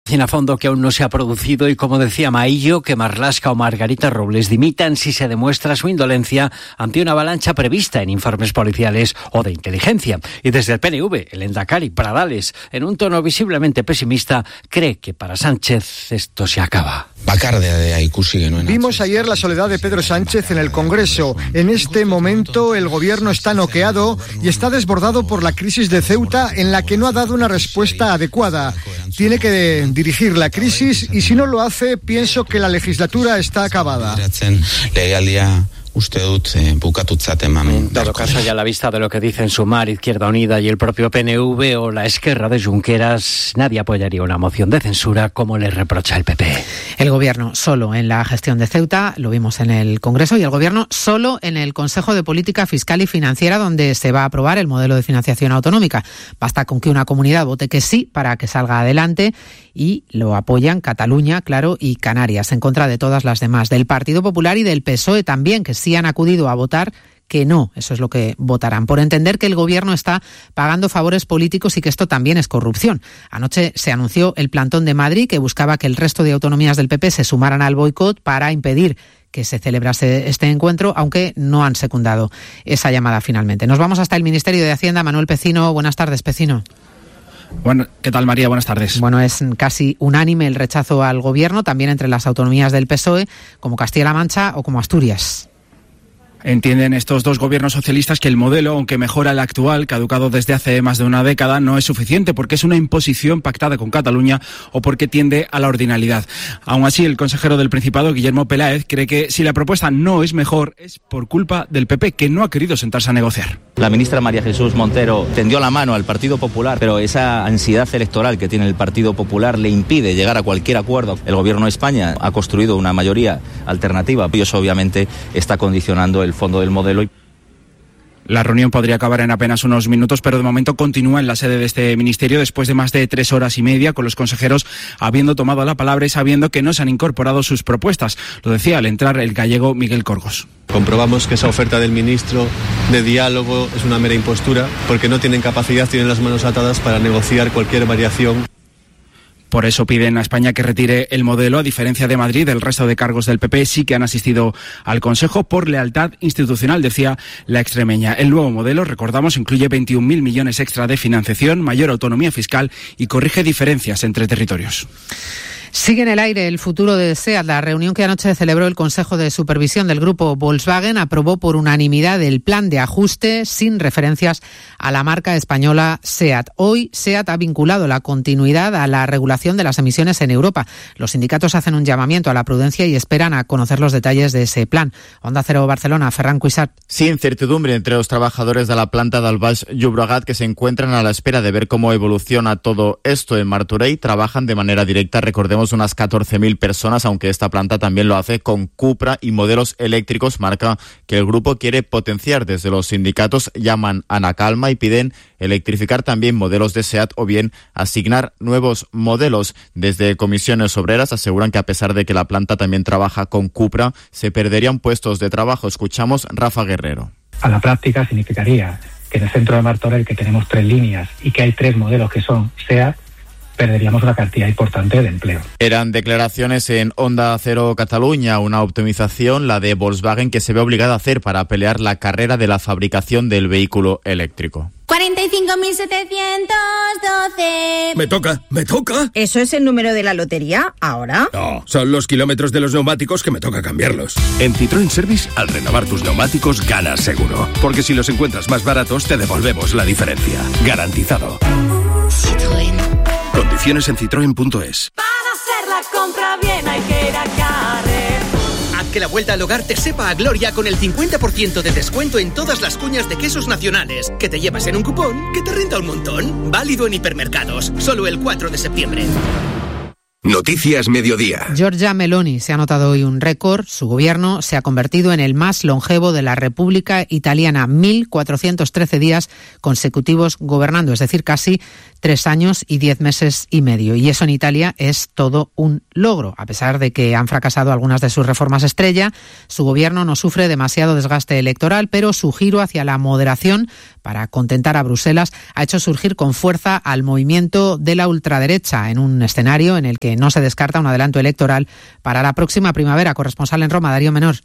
A fondo que aún no se ha producido y, como decía Maillo, que Marlaska o Margarita Robles dimitan si se demuestra su indolencia ante una avalancha prevista en informes policiales o de inteligencia. Y desde el PNV, el Endacari Pradales, en un tono visiblemente pesimista, cree que para Sánchez esto se acaba. Vimos ayer la soledad de Pedro Sánchez en el Congreso. En este momento el gobierno está noqueado y está desbordado por la crisis de Ceuta, en la que no ha dado una respuesta adecuada. Tiene que dirigir la crisis y si no lo hace, pienso que la legislatura está acabada. En todo caso, ya a la vista de lo que dicen Sumar, Izquierda Unida y el propio PNV o la Esquerra de Junqueras, nadie apoyaría una moción de censura como le reprocha el PP. El gobierno solo en la gestión de Ceuta, lo vimos en el Congreso, y el gobierno solo en el Consejo de Política Fiscal y Financiera, donde se va a aprobar el modelo de financiación autonómica. Basta con que una comunidad vote que sí para que salga adelante, y lo apoyan Cataluña, claro, y Canarias, en contra de todas las demás, del Partido Popular y del PSOE también, que sí han acudido a votar que no, eso es lo que votarán, por entender que el gobierno está pagando favores políticos y que esto también es corrupción. Anoche se anunció el plantón de Madrid, que buscaba que el resto de autonomías del PP se sumaran al boicot para impedir que se celebrase este encuentro, aunque no han secundado esa llamada finalmente. Nos vamos hasta el Ministerio de Hacienda. Manuel Pecino, buenas tardes, Pecino. Bueno, ¿qué tal, María? Buenas tardes. Bueno, es casi unánime el rechazo al gobierno, también entre las autonomías del PSOE, como Castilla-La Mancha o como Asturias. Entienden estos dos gobiernos socialistas que el modelo, aunque mejora el actual, caducado desde hace más de una década, no es suficiente porque es una imposición pactada con Cataluña o porque tiende a la ordinalidad. Aún así, el consejero del Principado, Guillermo Peláez, cree que si la propuesta no es mejor es por culpa del PP, que no ha querido sentarse a negociar. La ministra María Jesús Montero tendió la mano al Partido Popular, pero esa ansiedad electoral que tiene el Partido Popular le impide llegar a cualquier acuerdo. El Gobierno de España ha construido una mayoría alternativa y eso obviamente está condicionando el fondo del modelo. La reunión podría acabar en apenas unos minutos, pero de momento continúa en la sede de este ministerio después de más de 3 horas y media, con los consejeros habiendo tomado la palabra y sabiendo que no se han incorporado sus propuestas. Lo decía al entrar el gallego Miguel Corgos. Comprobamos que esa oferta del ministro de diálogo es una mera impostura, porque no tienen capacidad, tienen las manos atadas para negociar cualquier variación. Por eso piden a España que retire el modelo. A diferencia de Madrid, el resto de cargos del PP sí que han asistido al Consejo por lealtad institucional, decía la extremeña. El nuevo modelo, recordamos, incluye 21.000 millones extra de financiación, mayor autonomía fiscal y corrige diferencias entre territorios. Sigue en el aire el futuro de SEAT. La reunión que anoche celebró el Consejo de Supervisión del grupo Volkswagen aprobó por unanimidad el plan de ajuste sin referencias a la marca española SEAT. Hoy SEAT ha vinculado la continuidad a la regulación de las emisiones en Europa. Los sindicatos hacen un llamamiento a la prudencia y esperan a conocer los detalles de ese plan. Onda Cero Barcelona, Ferran Cuixart. Sí, incertidumbre entre los trabajadores de la planta del Baix Llobregat, que se encuentran a la espera de ver cómo evoluciona todo esto. En Martorell trabajan de manera directa, recordemos, unas 14.000 personas, aunque esta planta también lo hace con Cupra y modelos eléctricos, marca que el grupo quiere potenciar. Desde los sindicatos llaman a la calma y piden electrificar también modelos de SEAT o bien asignar nuevos modelos. Desde Comisiones Obreras aseguran que a pesar de que la planta también trabaja con Cupra, se perderían puestos de trabajo. Escuchamos Rafa Guerrero. A la práctica significaría que en el centro de Martorell, que tenemos 3 líneas y que hay 3 modelos que son SEAT, perderíamos una cantidad importante de empleo. Eran declaraciones en Onda Cero Cataluña, una optimización, la de Volkswagen, que se ve obligada a hacer para pelear la carrera de la fabricación del vehículo eléctrico. 45.712. Me toca. ¿Eso es el número de la lotería ahora? No, son los kilómetros de los neumáticos que me toca cambiarlos. En Citroën Service, al renovar tus neumáticos, ganas seguro. Porque si los encuentras más baratos, te devolvemos la diferencia. Garantizado. Citroën. Condiciones en citroen.es. Para hacer la compra bien hay que ir a Carrer. Haz que la vuelta al hogar te sepa a gloria con el 50% de descuento en todas las cuñas de quesos nacionales, que te llevas en un cupón que te renta un montón. Válido en hipermercados, solo el 4 de septiembre. Noticias Mediodía. Giorgia Meloni se ha anotado hoy un récord. Su gobierno se ha convertido en el más longevo de la República Italiana. 1.413 días consecutivos gobernando, es decir, casi 3 años y 10 meses y medio. Y eso en Italia es todo un logro. A pesar de que han fracasado algunas de sus reformas estrella, su gobierno no sufre demasiado desgaste electoral, pero su giro hacia la moderación para contentar a Bruselas ha hecho surgir con fuerza al movimiento de la ultraderecha en un escenario en el que no se descarta un adelanto electoral para la próxima primavera. Corresponsal en Roma, Darío Menor.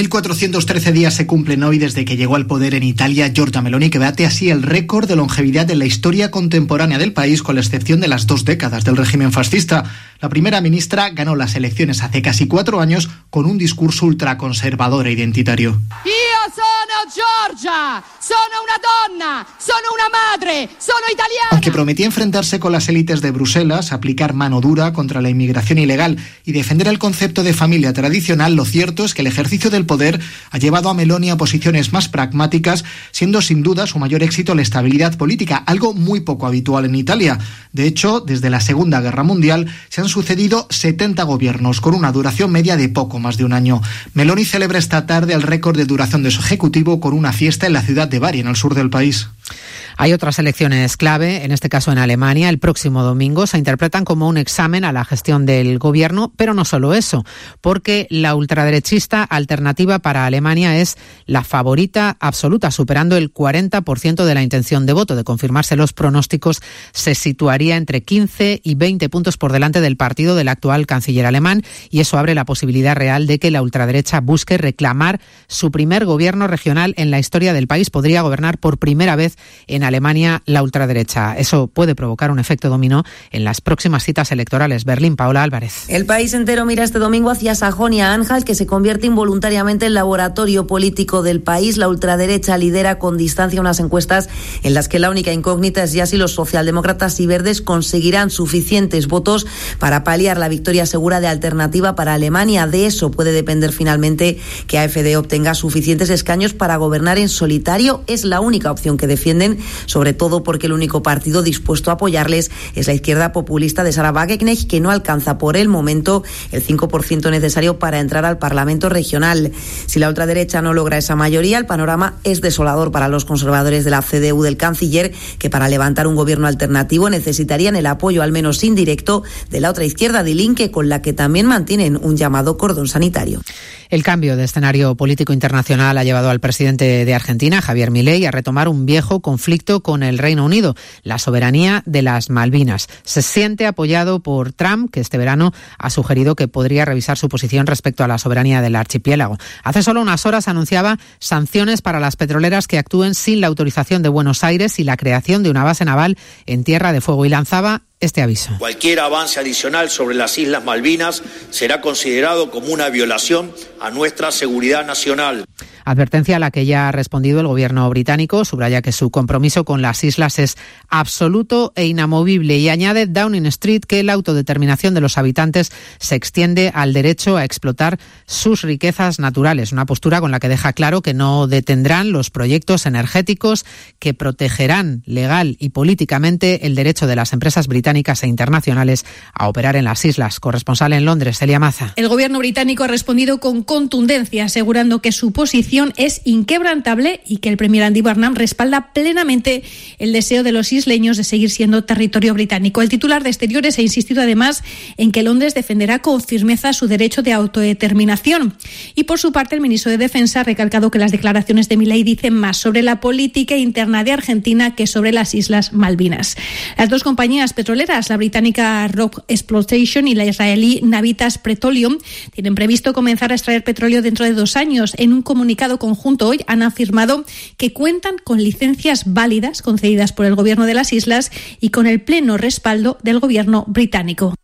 1.413 días se cumplen hoy desde que llegó al poder en Italia Giorgia Meloni, que bate así el récord de longevidad de la historia contemporánea del país, con la excepción de las 2 décadas del régimen fascista. La primera ministra ganó las elecciones hace casi 4 años con un discurso ultraconservador e identitario. Io sono Giorgia, sono una donna, sono una madre, sono italiana. Aunque prometía enfrentarse con las élites de Bruselas, aplicar mano dura contra la inmigración ilegal y defender el concepto de familia tradicional, lo cierto es que el ejercicio del poder ha llevado a Meloni a posiciones más pragmáticas, siendo sin duda su mayor éxito la estabilidad política, algo muy poco habitual en Italia. De hecho, desde la Segunda Guerra Mundial se han sucedido 70 gobiernos con una duración media de poco más de un año. Meloni celebra esta tarde el récord de duración de su ejecutivo con una fiesta en la ciudad de Bari, en el sur del país. Hay otras elecciones clave, en este caso en Alemania. El próximo domingo se interpretan como un examen a la gestión del gobierno, pero no solo eso, porque la ultraderechista Alternativa para Alemania es la favorita absoluta, superando el 40% de la intención de voto. De confirmarse los pronósticos, se situaría entre 15 y 20 puntos por delante del partido del actual canciller alemán, y eso abre la posibilidad real de que la ultraderecha busque reclamar su primer gobierno regional en la historia del país. Podría gobernar por primera vez en Alemania la ultraderecha. Eso puede provocar un efecto dominó en las próximas citas electorales. Berlín, Paola Álvarez. El país entero mira este domingo hacia Sajonia-Anhalt, que se convierte involuntariamente en laboratorio político del país. La ultraderecha lidera con distancia unas encuestas en las que la única incógnita es ya si los socialdemócratas y verdes conseguirán suficientes votos para paliar la victoria segura de Alternativa para Alemania. De eso puede depender finalmente que AfD obtenga suficientes escaños para gobernar en solitario. Es la única opción que defienden, sobre todo porque el único partido dispuesto a apoyarles es la izquierda populista de Sarah Wagenknecht, que no alcanza por el momento el 5% necesario para entrar al Parlamento regional. Si la ultraderecha no logra esa mayoría, el panorama es desolador para los conservadores de la CDU del canciller, que para levantar un gobierno alternativo necesitarían el apoyo, al menos indirecto, de la otra izquierda, Die Linke, con la que también mantienen un llamado cordón sanitario. El cambio de escenario político internacional ha llevado al presidente de Argentina, Javier Milei, a retomar un viejo conflicto con el Reino Unido, la soberanía de las Malvinas. Se siente apoyado por Trump, que este verano ha sugerido que podría revisar su posición respecto a la soberanía del archipiélago. Hace solo unas horas anunciaba sanciones para las petroleras que actúen sin la autorización de Buenos Aires y la creación de una base naval en Tierra de Fuego, y lanzaba este aviso. Cualquier avance adicional sobre las Islas Malvinas será considerado como una violación a nuestra seguridad nacional. Advertencia a la que ya ha respondido el gobierno británico. Subraya que su compromiso con las islas es absoluto e inamovible, y añade Downing Street que la autodeterminación de los habitantes se extiende al derecho a explotar sus riquezas naturales. Una postura con la que deja claro que no detendrán los proyectos energéticos que protegerán legal y políticamente el derecho de las empresas británicas e internacionales a operar en las islas. Corresponsal en Londres, Celia Maza. El gobierno británico ha respondido con contundencia, asegurando que su posición es inquebrantable y que el premier Andy Burnham respalda plenamente el deseo de los isleños de seguir siendo territorio británico. El titular de Exteriores ha insistido además en que Londres defenderá con firmeza su derecho de autodeterminación. Y por su parte, el ministro de Defensa ha recalcado que las declaraciones de Milei dicen más sobre la política interna de Argentina que sobre las Islas Malvinas. Las dos compañías petroleras, la británica Rock Exploration y la israelí Navitas Petroleum, tienen previsto comenzar a extraer petróleo dentro de 2 años. En un comunicado conjunto hoy han afirmado que cuentan con licencias válidas concedidas por el gobierno de las islas y con el pleno respaldo del gobierno británico.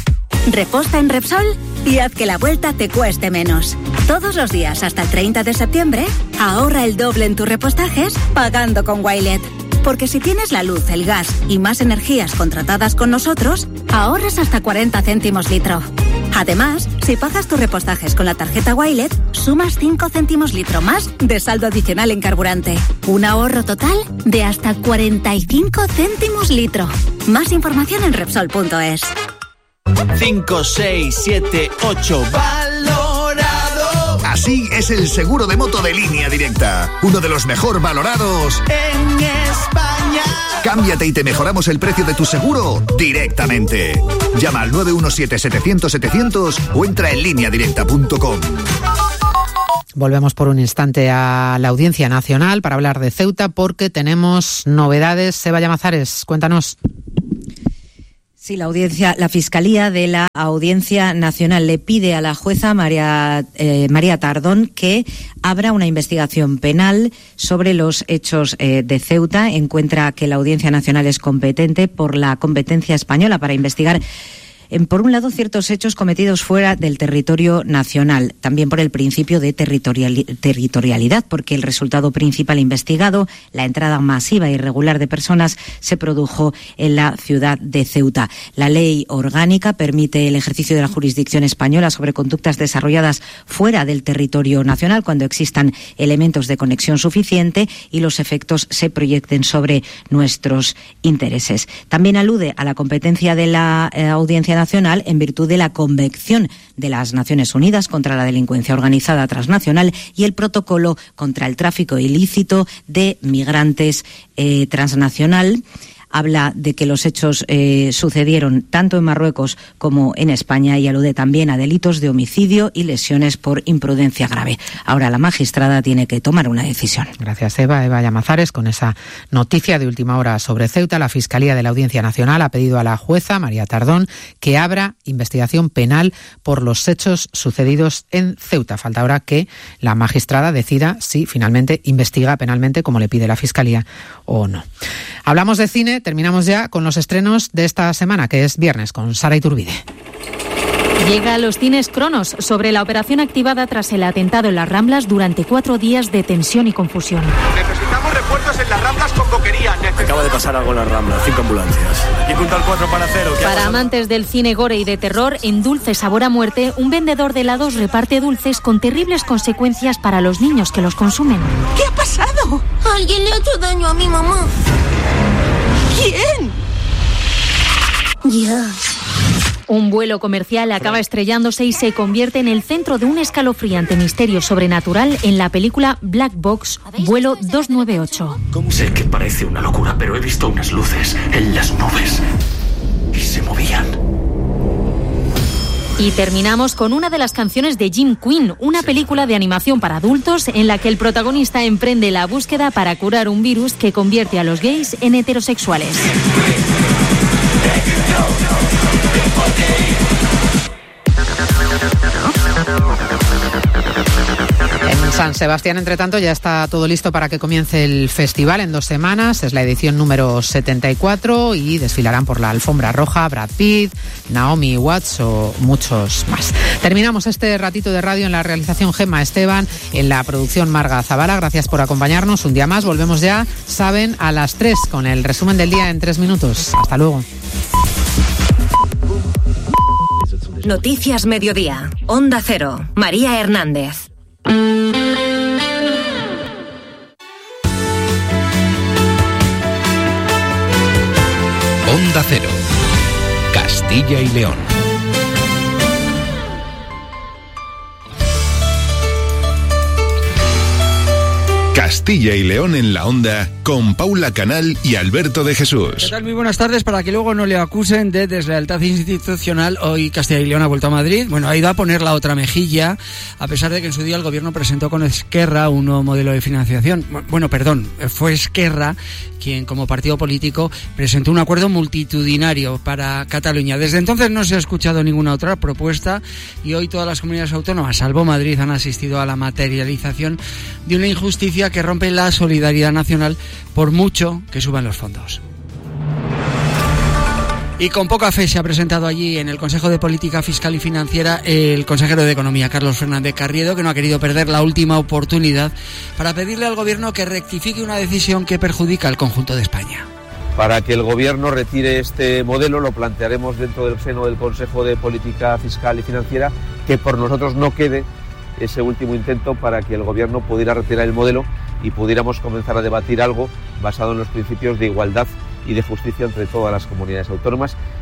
Reposta en Repsol y haz que la vuelta te cueste menos. Todos los días hasta el 30 de septiembre, ahorra el doble en tus repostajes pagando con Wilet. Porque si tienes la luz, el gas y más energías contratadas con nosotros, ahorras hasta 40 céntimos litro. Además, si pagas tus repostajes con la tarjeta Wilet, sumas 5 céntimos litro más de saldo adicional en carburante. Un ahorro total de hasta 45 céntimos litro. Más información en Repsol.es. 5, 6, 7, 8. ¡Valorado! Así es el seguro de moto de Línea Directa. Uno de los mejor valorados en España. Cámbiate y te mejoramos el precio de tu seguro directamente. Llama al 917-700-700 o entra en lineadirecta.com. Volvemos por un instante a la Audiencia Nacional para hablar de Ceuta porque tenemos novedades. Seba Llamazares, cuéntanos. Sí, la Fiscalía de la Audiencia Nacional le pide a la jueza María Tardón que abra una investigación penal sobre los hechos de Ceuta. Encuentra que la Audiencia Nacional es competente por la competencia española para investigar, por un lado, ciertos hechos cometidos fuera del territorio nacional, también por el principio de territorialidad, porque el resultado principal investigado, la entrada masiva e irregular de personas, se produjo en la ciudad de Ceuta. La ley orgánica permite el ejercicio de la jurisdicción española sobre conductas desarrolladas fuera del territorio nacional cuando existan elementos de conexión suficiente y los efectos se proyecten sobre nuestros intereses. También alude a la competencia de la Audiencia Nacional en virtud de la Convención de las Naciones Unidas contra la delincuencia organizada transnacional y el protocolo contra el tráfico ilícito de migrantes transnacional. Habla de que los hechos sucedieron tanto en Marruecos como en España y alude también a delitos de homicidio y lesiones por imprudencia grave. Ahora la magistrada tiene que tomar una decisión. Gracias, Eva Llamazares. Con esa noticia de última hora sobre Ceuta, la Fiscalía de la Audiencia Nacional ha pedido a la jueza María Tardón que abra investigación penal por los hechos sucedidos en Ceuta. Falta ahora que la magistrada decida si finalmente investiga penalmente como le pide la Fiscalía o no. Hablamos de cine. Terminamos ya con los estrenos de esta semana, que es viernes, con Sara Iturbide. Llega a los cines Cronos sobre la operación activada tras el atentado en las Ramblas durante 4 días de tensión y confusión. Necesitamos refuerzos en las Ramblas con boquería. Acaba de pasar algo en las Ramblas, 5 ambulancias. Y junto al 4 para 0. Para amantes del cine gore y de terror, en Dulce Sabor a Muerte, un vendedor de helados reparte dulces con terribles consecuencias para los niños que los consumen. ¿Qué ha pasado? Alguien le ha hecho daño a mi mamá. ¿Quién? Ya. Un vuelo comercial acaba estrellándose y se convierte en el centro de un escalofriante misterio sobrenatural en la película Black Box, vuelo 298. Sé que parece una locura, pero he visto unas luces en las nubes y se movían. Y terminamos con una de las canciones de Jim Queen, una película de animación para adultos en la que el protagonista emprende la búsqueda para curar un virus que convierte a los gays en heterosexuales. En San Sebastián, entre tanto, ya está todo listo para que comience el festival en 2 semanas. Es la edición número 74 y desfilarán por la alfombra roja Brad Pitt, Naomi Watts o muchos más. Terminamos este ratito de radio en la realización Gemma Esteban, en la producción Marga Zavala. Gracias por acompañarnos un día más. Volvemos ya, saben, a las 3 con el resumen del día en 3 minutos. Hasta luego. Noticias Mediodía. Onda Cero. María Hernández. Onda Cero. Castilla y León. Castilla y León en la Onda, con Paula Canal y Alberto de Jesús. ¿Qué tal? Muy buenas tardes. Para que luego no le acusen de deslealtad institucional, hoy Castilla y León ha vuelto a Madrid. Bueno, ha ido a poner la otra mejilla, a pesar de que en su día el gobierno presentó con Esquerra un nuevo modelo de financiación. Bueno, perdón, fue Esquerra quien, como partido político, presentó un acuerdo multitudinario para Cataluña. Desde entonces no se ha escuchado ninguna otra propuesta y hoy todas las comunidades autónomas, salvo Madrid, han asistido a la materialización de una injusticia que rompe la solidaridad nacional por mucho que suban los fondos. Y con poca fe se ha presentado allí en el Consejo de Política Fiscal y Financiera el consejero de Economía, Carlos Fernández Carriedo, que no ha querido perder la última oportunidad para pedirle al Gobierno que rectifique una decisión que perjudica al conjunto de España. Para que el Gobierno retire este modelo, lo plantearemos dentro del seno del Consejo de Política Fiscal y Financiera, que por nosotros no quede ese último intento para que el Gobierno pudiera retirar el modelo y pudiéramos comenzar a debatir algo basado en los principios de igualdad y de justicia entre todas las comunidades autónomas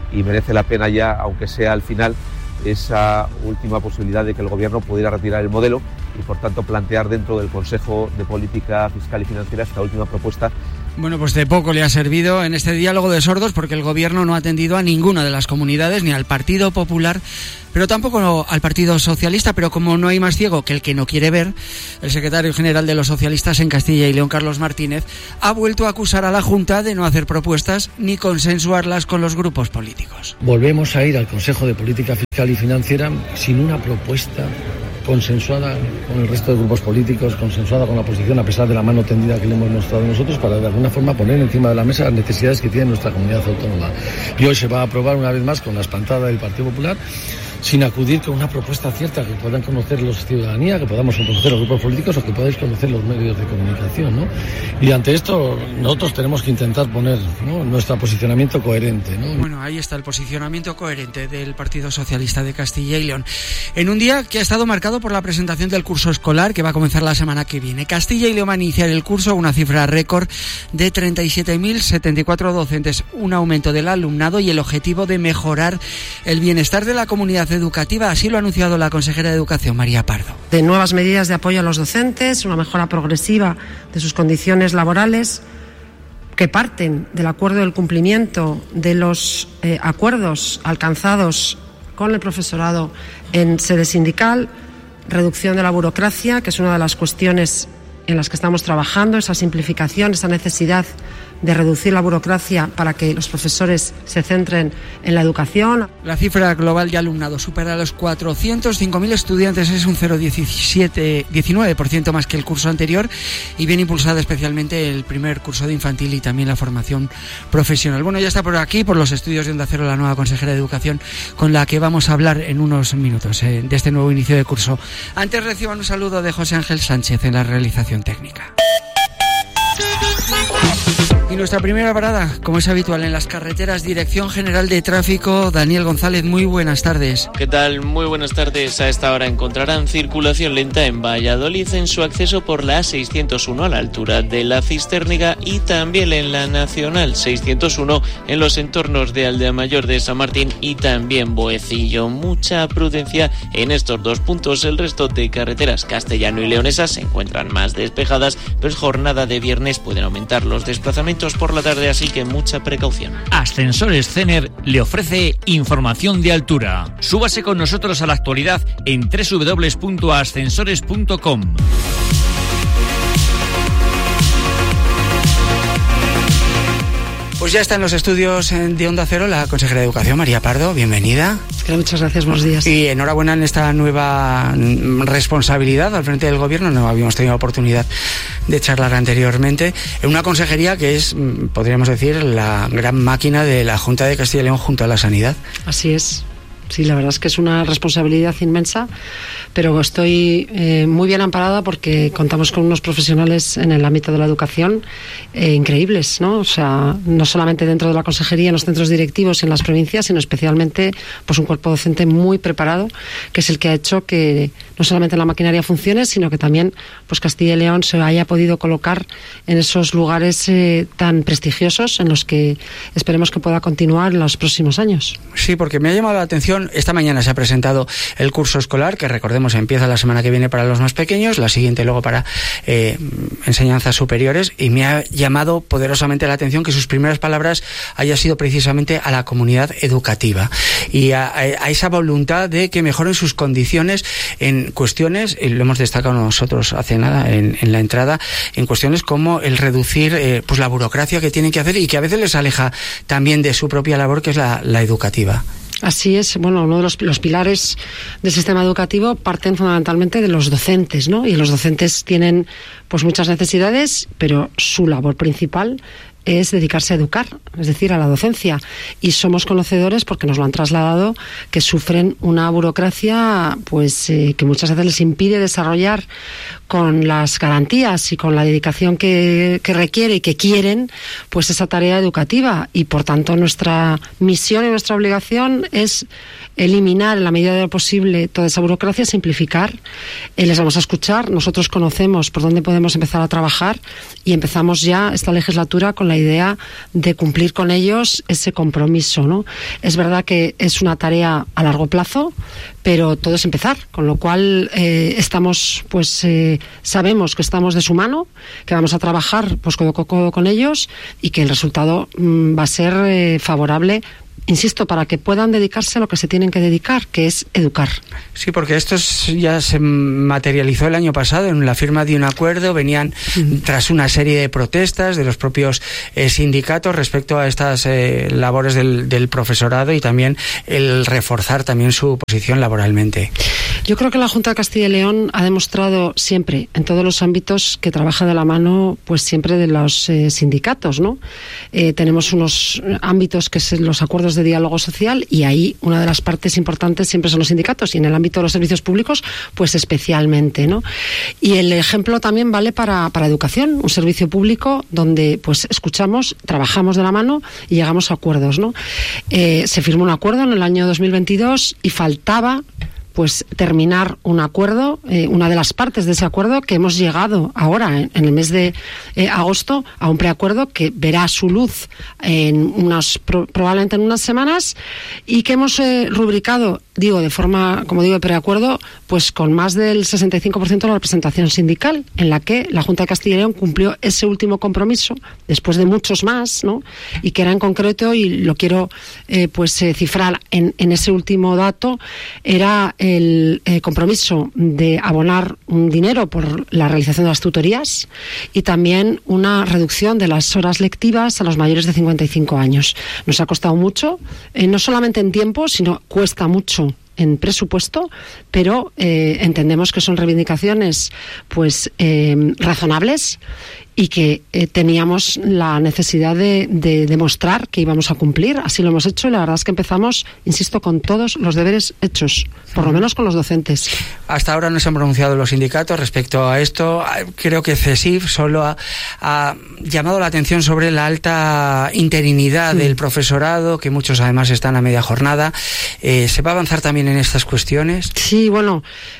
y merece la pena ya, aunque sea al final, esa última posibilidad de que el Gobierno pudiera retirar el modelo y, por tanto, plantear dentro del Consejo de Política Fiscal y Financiera esta última propuesta. Bueno, pues de poco le ha servido en este diálogo de sordos, porque el Gobierno no ha atendido a ninguna de las comunidades, ni al Partido Popular, pero tampoco al Partido Socialista. Pero como no hay más ciego que el que no quiere ver, el secretario general de los socialistas en Castilla y León, Carlos Martínez, ha vuelto a acusar a la Junta de no hacer propuestas ni consensuarlas con los grupos políticos. Volvemos a ir al Consejo de Política Fiscal y Financiera sin una propuesta consensuada con el resto de grupos políticos, consensuada con la oposición, a pesar de la mano tendida que le hemos mostrado nosotros, para de alguna forma poner encima de la mesa las necesidades que tiene nuestra comunidad autónoma. Y hoy se va a aprobar una vez más con la espantada del Partido Popular, sin acudir con una propuesta cierta que puedan conocer los ciudadanía, que podamos conocer los grupos políticos o que podáis conocer los medios de comunicación, ¿no? Y ante esto nosotros tenemos que intentar poner, ¿no?, nuestro posicionamiento coherente, ¿no? Bueno, ahí está el posicionamiento coherente del Partido Socialista de Castilla y León. En un día que ha estado marcado por la presentación del curso escolar que va a comenzar la semana que viene. Castilla y León va a iniciar el curso a una cifra récord de 37.074 docentes, un aumento del alumnado y el objetivo de mejorar el bienestar de la comunidad educativa. Así lo ha anunciado la consejera de Educación, María Pardo. De nuevas medidas de apoyo a los docentes, una mejora progresiva de sus condiciones laborales, que parten del acuerdo del cumplimiento de los acuerdos alcanzados con el profesorado en sede sindical, reducción de la burocracia, que es una de las cuestiones en las que estamos trabajando, esa simplificación, esa necesidad de reducir la burocracia para que los profesores se centren en la educación. La cifra global de alumnado supera los 405.000 estudiantes, es un 19% más que el curso anterior, y viene impulsada especialmente el primer curso de infantil y también la formación profesional. Bueno, ya está por aquí, por los estudios de Onda Cero, la nueva consejera de Educación, con la que vamos a hablar en unos minutos de este nuevo inicio de curso. Antes reciban un saludo de José Ángel Sánchez en la realización técnica. Y nuestra primera parada, como es habitual en las carreteras, Dirección General de Tráfico. Daniel González, muy buenas tardes. ¿Qué tal? Muy buenas tardes. A esta hora encontrarán circulación lenta en Valladolid en su acceso por la A601 a la altura de la Cistérniga y también en la Nacional 601 en los entornos de Aldea-Mayor de San Martín y también Boecillo. Mucha prudencia en estos dos puntos. El resto de carreteras castellano y leonesas se encuentran más despejadas, pero es jornada de viernes, pueden aumentar los desplazamientos por la tarde, así que mucha precaución. Ascensores Cener le ofrece información de altura. Súbase con nosotros a la actualidad en www.ascensores.com. Pues ya está en los estudios de Onda Cero la consejera de Educación, María Pardo. Bienvenida. Muchas gracias, buenos días. Y enhorabuena en esta nueva responsabilidad al frente del Gobierno. No habíamos tenido oportunidad de charlar anteriormente. En una consejería que es, podríamos decir, la gran máquina de la Junta de Castilla y León junto a la Sanidad. Así es. Sí, la verdad es que es una responsabilidad inmensa, pero estoy muy bien amparada porque contamos con unos profesionales en el ámbito de la educación increíbles, ¿no? O sea, no solamente dentro de la consejería, en los centros directivos y en las provincias, sino especialmente pues un cuerpo docente muy preparado, que es el que ha hecho que no solamente la maquinaria funcione, sino que también pues Castilla y León se haya podido colocar en esos lugares tan prestigiosos en los que esperemos que pueda continuar en los próximos años. Sí, porque me ha llamado la atención. Esta mañana se ha presentado el curso escolar, que recordemos empieza la semana que viene para los más pequeños, la siguiente luego para enseñanzas superiores, y me ha llamado poderosamente la atención que sus primeras palabras haya sido precisamente a la comunidad educativa y a esa voluntad de que mejoren sus condiciones en cuestiones, y lo hemos destacado nosotros hace nada en la entrada, en cuestiones como el reducir pues la burocracia que tienen que hacer y que a veces les aleja también de su propia labor, que es la educativa. Así es, bueno, uno de los pilares del sistema educativo parten fundamentalmente de los docentes, ¿no? Y los docentes tienen pues muchas necesidades, pero su labor principal es dedicarse a educar, es decir, a la docencia. Y somos conocedores, porque nos lo han trasladado, que sufren una burocracia pues que muchas veces les impide desarrollar con las garantías y con la dedicación que requiere y que quieren pues esa tarea educativa. Y por tanto nuestra misión y nuestra obligación es eliminar en la medida de lo posible toda esa burocracia, simplificar. Les vamos a escuchar, nosotros conocemos por dónde podemos empezar a trabajar y empezamos ya esta legislatura con la idea de cumplir con ellos ese compromiso, ¿no? Es verdad que es una tarea a largo plazo, pero todo es empezar, con lo cual estamos, pues sabemos que estamos de su mano, que vamos a trabajar pues codo a codo con ellos y que el resultado va a ser favorable, insisto, para que puedan dedicarse a lo que se tienen que dedicar, que es educar. Sí, porque esto ya se materializó el año pasado en la firma de un acuerdo. Venían tras una serie de protestas de los propios sindicatos respecto a estas labores del profesorado y también el reforzar también su posición laboralmente. Yo creo que la Junta de Castilla y León ha demostrado siempre, en todos los ámbitos, que trabaja de la mano, pues siempre de los sindicatos, ¿no? Tenemos unos ámbitos que son los acuerdos de diálogo social y ahí una de las partes importantes siempre son los sindicatos y en el ámbito de los servicios públicos, pues especialmente, ¿no? Y el ejemplo también vale para educación, un servicio público donde pues escuchamos, trabajamos de la mano y llegamos a acuerdos, ¿no? Se firmó un acuerdo en el año 2022 y faltaba pues terminar un acuerdo, una de las partes de ese acuerdo que hemos llegado ahora en el mes de agosto a un preacuerdo que verá su luz probablemente en unas semanas y que hemos rubricado, digo, de forma, como digo, de preacuerdo, pues con más del 65% de la representación sindical, en la que la Junta de Castilla y León cumplió ese último compromiso, después de muchos más, ¿no? Y que era en concreto, y lo quiero cifrar en ese último dato, era el compromiso de abonar un dinero por la realización de las tutorías y también una reducción de las horas lectivas a los mayores de 55 años. Nos ha costado mucho, no solamente en tiempo, sino cuesta mucho en presupuesto, pero entendemos que son reivindicaciones pues razonables y que teníamos la necesidad de demostrar que íbamos a cumplir. Así lo hemos hecho y la verdad es que empezamos, insisto, con todos los deberes hechos, por lo menos con los docentes. Hasta ahora no se han pronunciado los sindicatos respecto a esto. Creo que CESIF solo ha llamado la atención sobre la alta interinidad del profesorado, que muchos además están a media jornada. ¿Se va a avanzar también en estas cuestiones? Sí, bueno,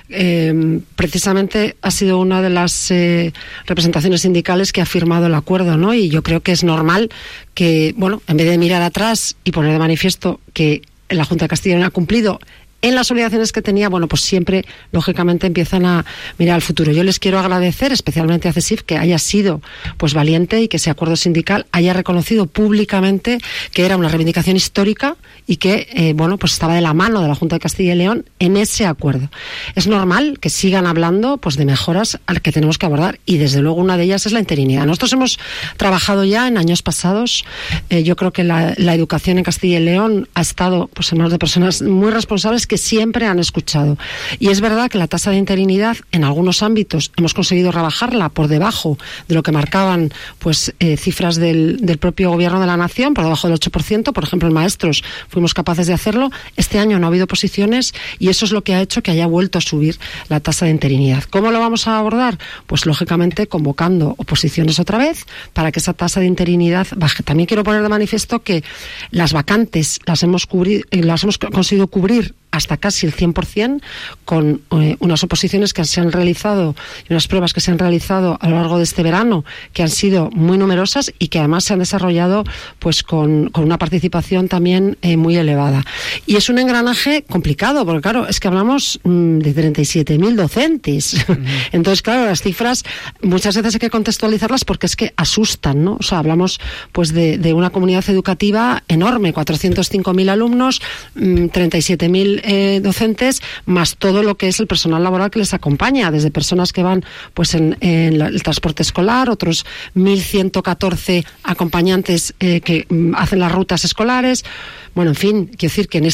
precisamente ha sido una de las representaciones sindicales que ha firmado el acuerdo, ¿no? Y yo creo que es normal que, bueno, en vez de mirar atrás y poner de manifiesto que la Junta de Castilla y León ha cumplido en las obligaciones que tenía, bueno, pues siempre, lógicamente, empiezan a mirar al futuro. Yo les quiero agradecer, especialmente a CESIF, que haya sido pues valiente y que ese acuerdo sindical haya reconocido públicamente que era una reivindicación histórica y que, bueno, pues estaba de la mano de la Junta de Castilla y León en ese acuerdo. Es normal que sigan hablando pues de mejoras al que tenemos que abordar y, desde luego, una de ellas es la interinidad. Nosotros hemos trabajado ya en años pasados. Yo creo que la educación en Castilla y León ha estado pues en manos de personas muy responsables que siempre han escuchado. Y es verdad que la tasa de interinidad en algunos ámbitos hemos conseguido rebajarla por debajo de lo que marcaban pues cifras del propio gobierno de la nación, por debajo del 8%, por ejemplo en maestros fuimos capaces de hacerlo. Este año no ha habido oposiciones y eso es lo que ha hecho que haya vuelto a subir la tasa de interinidad. ¿Cómo lo vamos a abordar? Pues lógicamente convocando oposiciones otra vez para que esa tasa de interinidad baje. También quiero poner de manifiesto que las vacantes las hemos conseguido cubrir hasta casi el 100%, con unas oposiciones que se han realizado y unas pruebas que se han realizado a lo largo de este verano, que han sido muy numerosas y que además se han desarrollado pues con una participación también muy elevada. Y es un engranaje complicado, porque claro, es que hablamos de 37.000 docentes. Entonces, claro, las cifras muchas veces hay que contextualizarlas porque es que asustan, ¿no? O sea, hablamos pues de una comunidad educativa enorme, 405.000 alumnos, 37.000 docentes, más todo lo que es el personal laboral que les acompaña, desde personas que van pues en el transporte escolar, otros 1.114 acompañantes que hacen las rutas escolares. Bueno, en fin, quiero decir que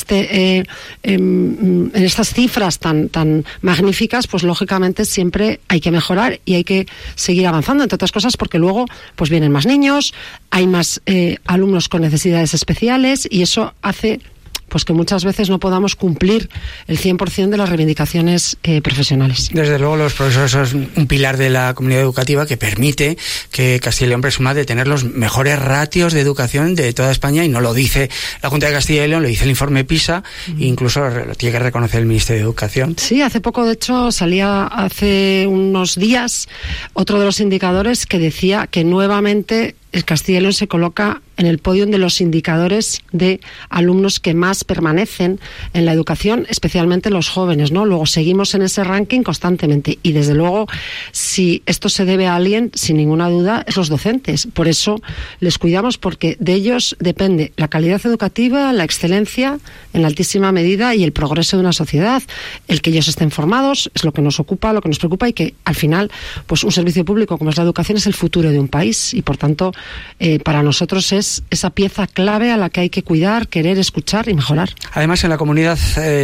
en estas cifras tan magníficas, pues lógicamente siempre hay que mejorar y hay que seguir avanzando, entre otras cosas porque luego pues vienen más niños, hay más alumnos con necesidades especiales y eso hace pues que muchas veces no podamos cumplir el 100% de las reivindicaciones profesionales. Desde luego los profesores son un pilar de la comunidad educativa que permite que Castilla y León presuma de tener los mejores ratios de educación de toda España, y no lo dice la Junta de Castilla y León, lo dice el informe PISA, e incluso lo tiene que reconocer el Ministerio de Educación. Sí, hace poco, de hecho, salía hace unos días otro de los indicadores que decía que nuevamente el Castilla y León se coloca en el podio de los indicadores de alumnos que más permanecen en la educación, especialmente los jóvenes, ¿no? Luego seguimos en ese ranking constantemente, y desde luego, si esto se debe a alguien, sin ninguna duda, es los docentes. Por eso les cuidamos, porque de ellos depende la calidad educativa, la excelencia en altísima medida y el progreso de una sociedad. El que ellos estén formados es lo que nos ocupa, lo que nos preocupa, y que al final, pues un servicio público como es la educación es el futuro de un país, y por tanto para nosotros es esa pieza clave a la que hay que cuidar, querer, escuchar y mejorar. Además, en la comunidad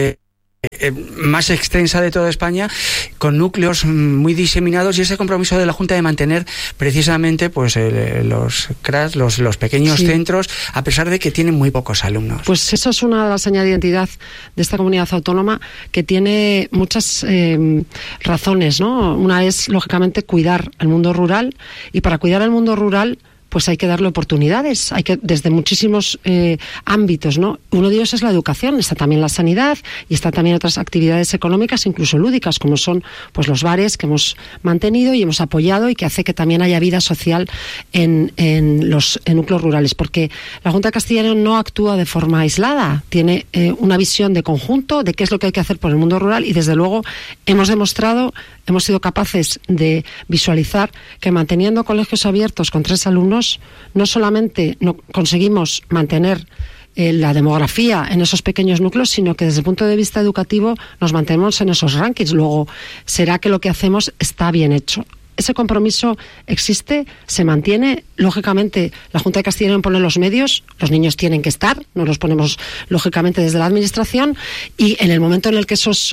más extensa de toda España, con núcleos muy diseminados, y ese compromiso de la Junta de mantener precisamente pues los CRAS, los pequeños centros, a pesar de que tienen muy pocos alumnos. Pues eso es una de las señas de identidad de esta comunidad autónoma, que tiene muchas razones, ¿no? Una es, lógicamente, cuidar el mundo rural, y para cuidar el mundo rural pues hay que darle oportunidades, hay que, desde muchísimos ámbitos, ¿no? Uno de ellos es la educación, está también la sanidad, y está también otras actividades económicas, incluso lúdicas, como son pues los bares que hemos mantenido y hemos apoyado, y que hace que también haya vida social en núcleos rurales, porque la Junta de Castilla y León no actúa de forma aislada, tiene una visión de conjunto de qué es lo que hay que hacer por el mundo rural, y desde luego hemos sido capaces de visualizar que manteniendo colegios abiertos con 3 alumnos, no solamente no conseguimos mantener la demografía en esos pequeños núcleos, sino que desde el punto de vista educativo nos mantenemos en esos rankings. Luego, será que lo que hacemos está bien hecho. Ese compromiso existe, se mantiene. Lógicamente, la Junta de Castilla y León pone los medios, los niños tienen que estar, no los ponemos lógicamente desde la Administración, y en el momento en el que esos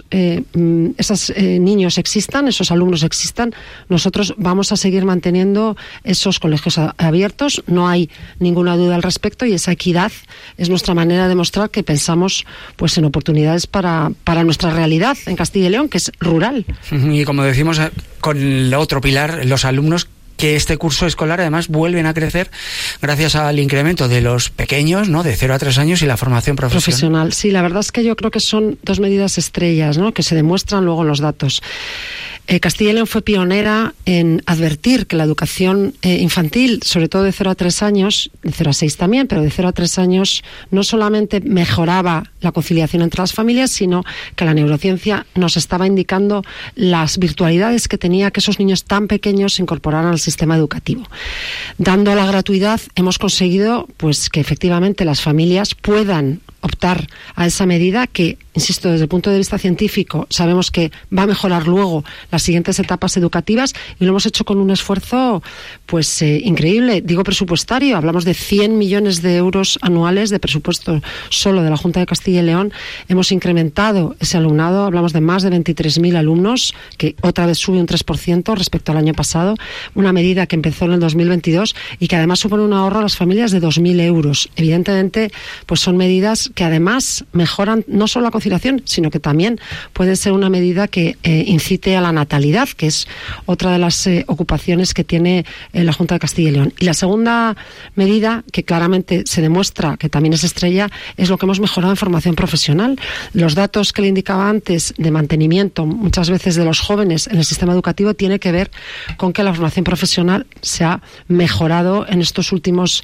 niños existan, esos alumnos existan, nosotros vamos a seguir manteniendo esos colegios abiertos, no hay ninguna duda al respecto, y esa equidad es nuestra manera de mostrar que pensamos pues en oportunidades para nuestra realidad en Castilla y León, que es rural. Y como decimos, con el otro pilar, los alumnos que este curso escolar además vuelven a crecer gracias al incremento de los pequeños, ¿no?, de 0 a 3 años, y la formación profesional. Sí, la verdad es que yo creo que son 2 medidas estrellas, ¿no?, que se demuestran luego en los datos. Castilla y León fue pionera en advertir que la educación infantil, sobre todo de 0 a 3 años, de 0 a 6 también, pero de 0 a 3 años, no solamente mejoraba la conciliación entre las familias, sino que la neurociencia nos estaba indicando las virtualidades que tenía que esos niños tan pequeños se incorporaran al sistema educativo. Dando la gratuidad, hemos conseguido pues que efectivamente las familias puedan optar a esa medida que, insisto, desde el punto de vista científico sabemos que va a mejorar luego las siguientes etapas educativas, y lo hemos hecho con un esfuerzo pues increíble, digo presupuestario. Hablamos de 100 millones de euros anuales de presupuesto solo de la Junta de Castilla y León. Hemos incrementado ese alumnado, hablamos de más de 23.000 alumnos, que otra vez sube un 3% respecto al año pasado, una medida que empezó en el 2022 y que además supone un ahorro a las familias de 2.000 euros. Evidentemente, pues son medidas que además mejoran no solo la conciliación, sino que también puede ser una medida que incite a la natalidad, que es otra de las ocupaciones que tiene la Junta de Castilla y León. Y la segunda medida, que claramente se demuestra que también es estrella, es lo que hemos mejorado en formación profesional. Los datos que le indicaba antes de mantenimiento, muchas veces de los jóvenes en el sistema educativo, tiene que ver con que la formación profesional se ha mejorado en estos últimos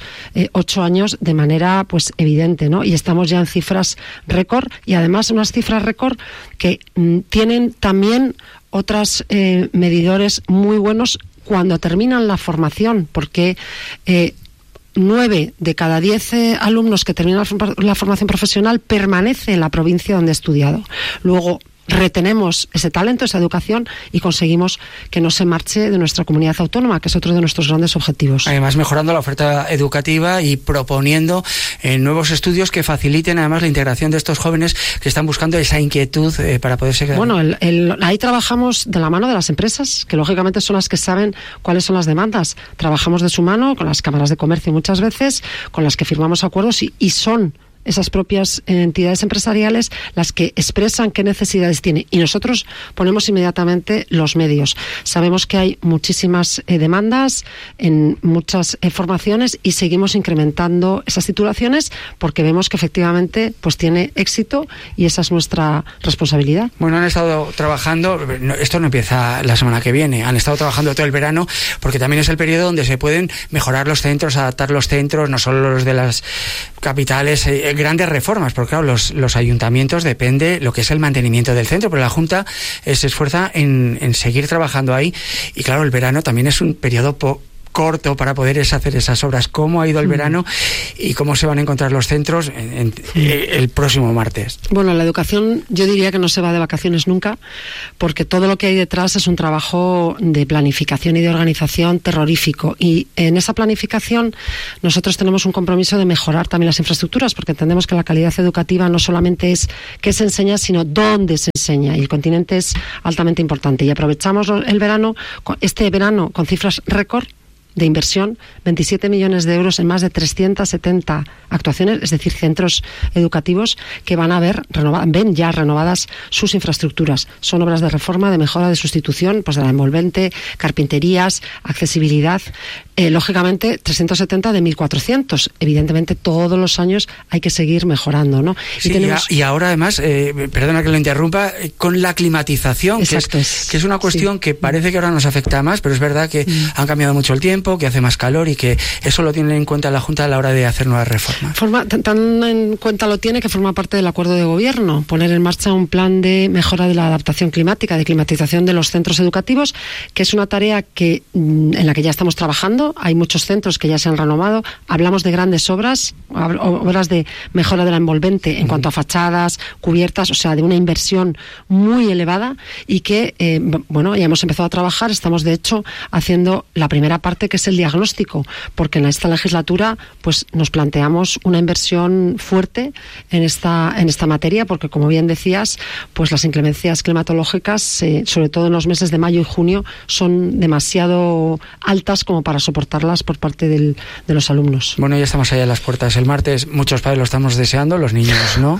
8 años de manera pues evidente, ¿no? Y estamos ya en cifras récord, y además unas cifras récord que tienen también otros medidores muy buenos cuando terminan la formación, porque 9 de cada 10 alumnos que terminan la formación profesional permanece en la provincia donde ha estudiado. Luego retenemos ese talento, esa educación, y conseguimos que no se marche de nuestra comunidad autónoma, que es otro de nuestros grandes objetivos. Además, mejorando la oferta educativa y proponiendo nuevos estudios que faciliten además la integración de estos jóvenes que están buscando esa inquietud para poderse quedar. Bueno, ahí trabajamos de la mano de las empresas, que lógicamente son las que saben cuáles son las demandas. Trabajamos de su mano con las cámaras de comercio muchas veces, con las que firmamos acuerdos, y son esas propias entidades empresariales las que expresan qué necesidades tiene, y nosotros ponemos inmediatamente los medios. Sabemos que hay muchísimas demandas en muchas formaciones y seguimos incrementando esas titulaciones porque vemos que efectivamente pues tiene éxito y esa es nuestra responsabilidad. Bueno, han estado trabajando, esto no empieza la semana que viene, han estado trabajando todo el verano porque también es el periodo donde se pueden mejorar los centros, adaptar los centros, no solo los de las capitales, grandes reformas, porque claro, los ayuntamientos depende lo que es el mantenimiento del centro, pero la Junta se esfuerza en seguir trabajando ahí, y claro, el verano también es un periodo corto para poder hacer esas obras. ¿Cómo ha ido el verano y cómo se van a encontrar los centros el próximo martes? Bueno, la educación yo diría que no se va de vacaciones nunca, porque todo lo que hay detrás es un trabajo de planificación y de organización terrorífico, y en esa planificación nosotros tenemos un compromiso de mejorar también las infraestructuras, porque entendemos que la calidad educativa no solamente es qué se enseña, sino dónde se enseña, y el continente es altamente importante, y aprovechamos el verano, este verano con cifras récord de inversión, 27 millones de euros en más de 370 actuaciones, es decir, centros educativos que van a ven ya renovadas sus infraestructuras. Son obras de reforma, de mejora, de sustitución, pues de la envolvente, carpinterías, accesibilidad. Lógicamente, 370 de 1.400. Evidentemente, todos los años hay que seguir mejorando, ¿no? Sí, y ahora, además, perdona que lo interrumpa, con la climatización, exacto, que es una cuestión que parece que ahora nos afecta más, pero es verdad que han cambiado mucho el tiempo, que hace más calor y que eso lo tiene en cuenta la Junta a la hora de hacer nuevas reformas. Tan en cuenta lo tiene que forma parte del acuerdo de gobierno, poner en marcha un plan de mejora de la adaptación climática, de climatización de los centros educativos, que es una tarea en la que ya estamos trabajando. Hay muchos centros que ya se han renovado. Hablamos de grandes obras de mejora de la envolvente en cuanto a fachadas, cubiertas, o sea, de una inversión muy elevada, y que, ya hemos empezado a trabajar. Estamos, de hecho, haciendo la primera parte, que es el diagnóstico, porque en esta legislatura pues nos planteamos una inversión fuerte en esta materia, porque como bien decías, pues las inclemencias climatológicas, sobre todo en los meses de mayo y junio, son demasiado altas como para soportarlas por parte de los alumnos. Bueno, ya estamos allá a las puertas. El martes muchos padres lo estamos deseando, los niños no.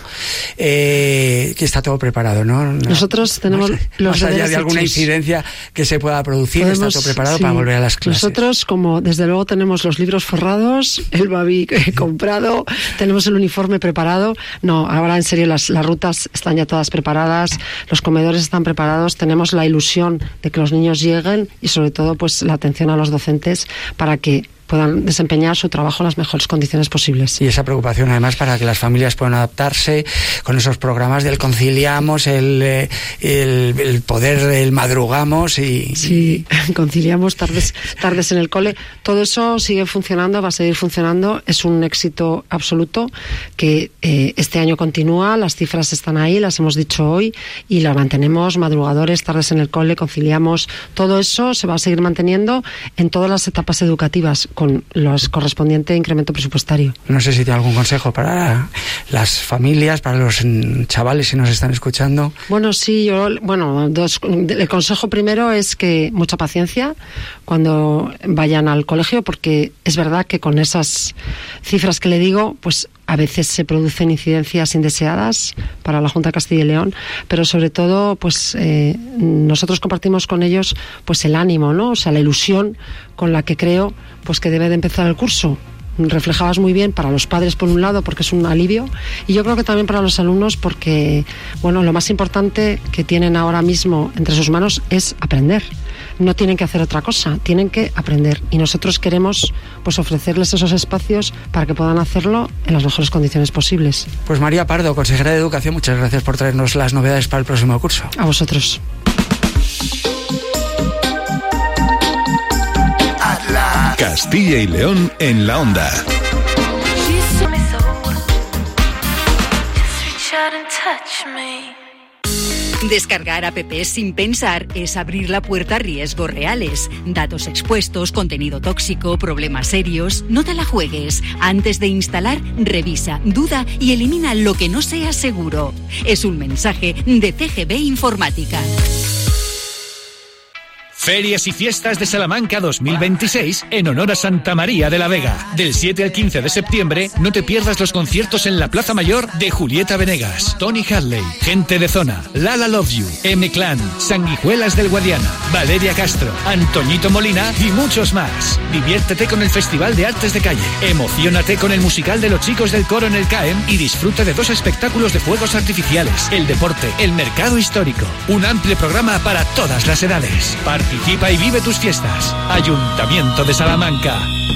Que está todo preparado, ¿no? Nosotros tenemos los más allá de alguna incidencia que se pueda producir, está todo preparado para volver a las clases. Nosotros, como desde luego tenemos los libros forrados, el babi comprado, tenemos el uniforme preparado. No, ahora en serio, las rutas están ya todas preparadas, los comedores están preparados, tenemos la ilusión de que los niños lleguen y sobre todo pues la atención a los docentes para que puedan desempeñar su trabajo en las mejores condiciones posibles. Y esa preocupación además para que las familias puedan adaptarse con esos programas del conciliamos, el poder del madrugamos y... Sí, conciliamos tardes en el cole. Todo eso sigue funcionando, va a seguir funcionando. Es un éxito absoluto que este año continúa, las cifras están ahí, las hemos dicho hoy y las mantenemos, madrugadores, tardes en el cole, conciliamos. Todo eso se va a seguir manteniendo en todas las etapas educativas, con los correspondiente incremento presupuestario. No sé si tiene algún consejo para las familias, para los chavales si nos están escuchando. Bueno, sí, el consejo primero es que mucha paciencia cuando vayan al colegio, porque es verdad que con esas cifras que le digo, pues a veces se producen incidencias indeseadas para la Junta de Castilla y León, pero sobre todo pues nosotros compartimos con ellos pues el ánimo, ¿no? O sea, la ilusión con la que creo pues que debe de empezar el curso. Reflejabas muy bien para los padres por un lado, porque es un alivio, y yo creo que también para los alumnos, porque lo más importante que tienen ahora mismo entre sus manos es aprender. No tienen que hacer otra cosa, tienen que aprender, y nosotros queremos pues ofrecerles esos espacios para que puedan hacerlo en las mejores condiciones posibles. Pues María Pardo, consejera de Educación, muchas gracias por traernos las novedades para el próximo curso. A vosotros. Castilla y León en la onda. Descargar apps sin pensar es abrir la puerta a riesgos reales. Datos expuestos, contenido tóxico, problemas serios. No te la juegues. Antes de instalar, revisa, duda y elimina lo que no sea seguro. Es un mensaje de CGB Informática. Ferias y Fiestas de Salamanca 2026 en honor a Santa María de la Vega. Del 7 al 15 de septiembre no te pierdas los conciertos en la Plaza Mayor de Julieta Venegas, Tony Hadley, Gente de Zona, Lala Love You, M-Clan, Sanguijuelas del Guadiana, Valeria Castro, Antoñito Molina y muchos más. Diviértete con el Festival de Artes de Calle, emociónate con el musical de los chicos del coro en el CAEM y disfruta de 2 espectáculos de fuegos artificiales, el deporte, el mercado histórico. Un amplio programa para todas las edades. Participa y vive tus fiestas. Ayuntamiento de Salamanca.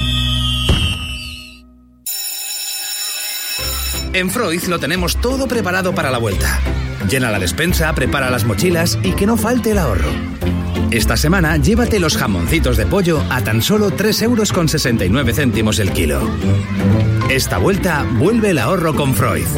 En Freud lo tenemos todo preparado para la vuelta. Llena la despensa, prepara las mochilas y que no falte el ahorro. Esta semana llévate los jamoncitos de pollo a tan solo 3,69 € el kilo. Esta vuelta vuelve el ahorro con Freud.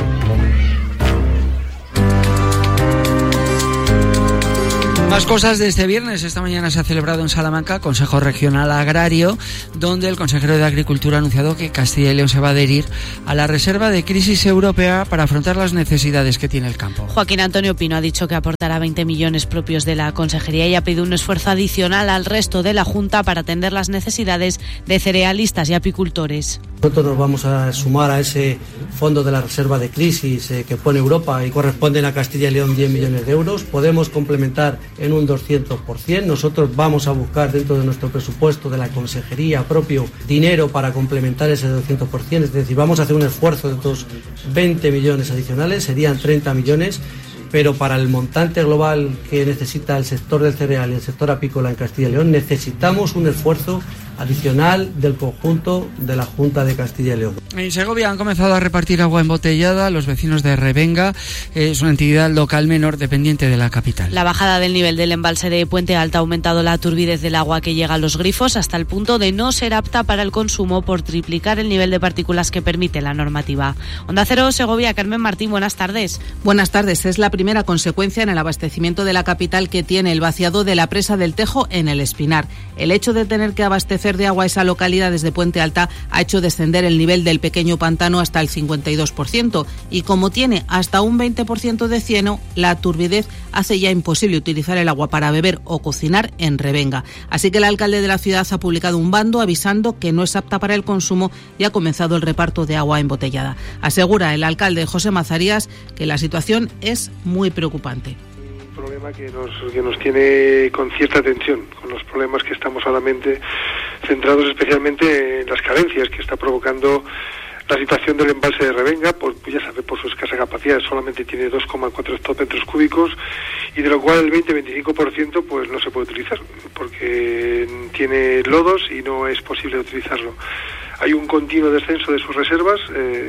Más cosas de este viernes. Esta mañana se ha celebrado en Salamanca Consejo Regional Agrario, donde el consejero de Agricultura ha anunciado que Castilla y León se va a adherir a la reserva de crisis europea para afrontar las necesidades que tiene el campo. Joaquín Antonio Pino ha dicho que aportará 20 millones propios de la consejería y ha pedido un esfuerzo adicional al resto de la Junta para atender las necesidades de cerealistas y apicultores. Nosotros nos vamos a sumar a ese fondo de la reserva de crisis que pone Europa y corresponden a Castilla y León 10 millones de euros. Podemos complementar en un 200%. Nosotros vamos a buscar dentro de nuestro presupuesto de la consejería propio dinero para complementar ese 200%. Es decir, vamos a hacer un esfuerzo de otros 20 millones adicionales, serían 30 millones. Pero para el montante global que necesita el sector del cereal y el sector apícola en Castilla y León, necesitamos un esfuerzo adicional del conjunto de la Junta de Castilla y León. En Segovia han comenzado a repartir agua embotellada los vecinos de Revenga. Es una entidad local menor dependiente de la capital. La bajada del nivel del embalse de Puente Alta ha aumentado la turbidez del agua que llega a los grifos hasta el punto de no ser apta para el consumo por triplicar el nivel de partículas que permite la normativa. Onda Cero, Segovia, Carmen Martín, buenas tardes. Buenas tardes. Es la primera consecuencia en el abastecimiento de la capital que tiene el vaciado de la presa del Tejo en el Espinar. El hecho de tener que abastecer de agua esa localidad desde Puente Alta ha hecho descender el nivel del pequeño pantano hasta el 52% y como tiene hasta un 20% de cieno, la turbidez hace ya imposible utilizar el agua para beber o cocinar en Revenga. Así que el alcalde de la ciudad ha publicado un bando avisando que no es apta para el consumo y ha comenzado el reparto de agua embotellada. Asegura el alcalde José Mazarías que la situación es muy preocupante. Un problema que nos tiene con cierta tensión, con los problemas que estamos solamente centrados especialmente en las carencias que está provocando la situación del embalse de Revenga, pues ya sabe, por su escasa capacidad, solamente tiene 2,4 hectómetros cúbicos y de lo cual el 20-25% pues no se puede utilizar porque tiene lodos y no es posible utilizarlo. Hay un continuo descenso de sus reservas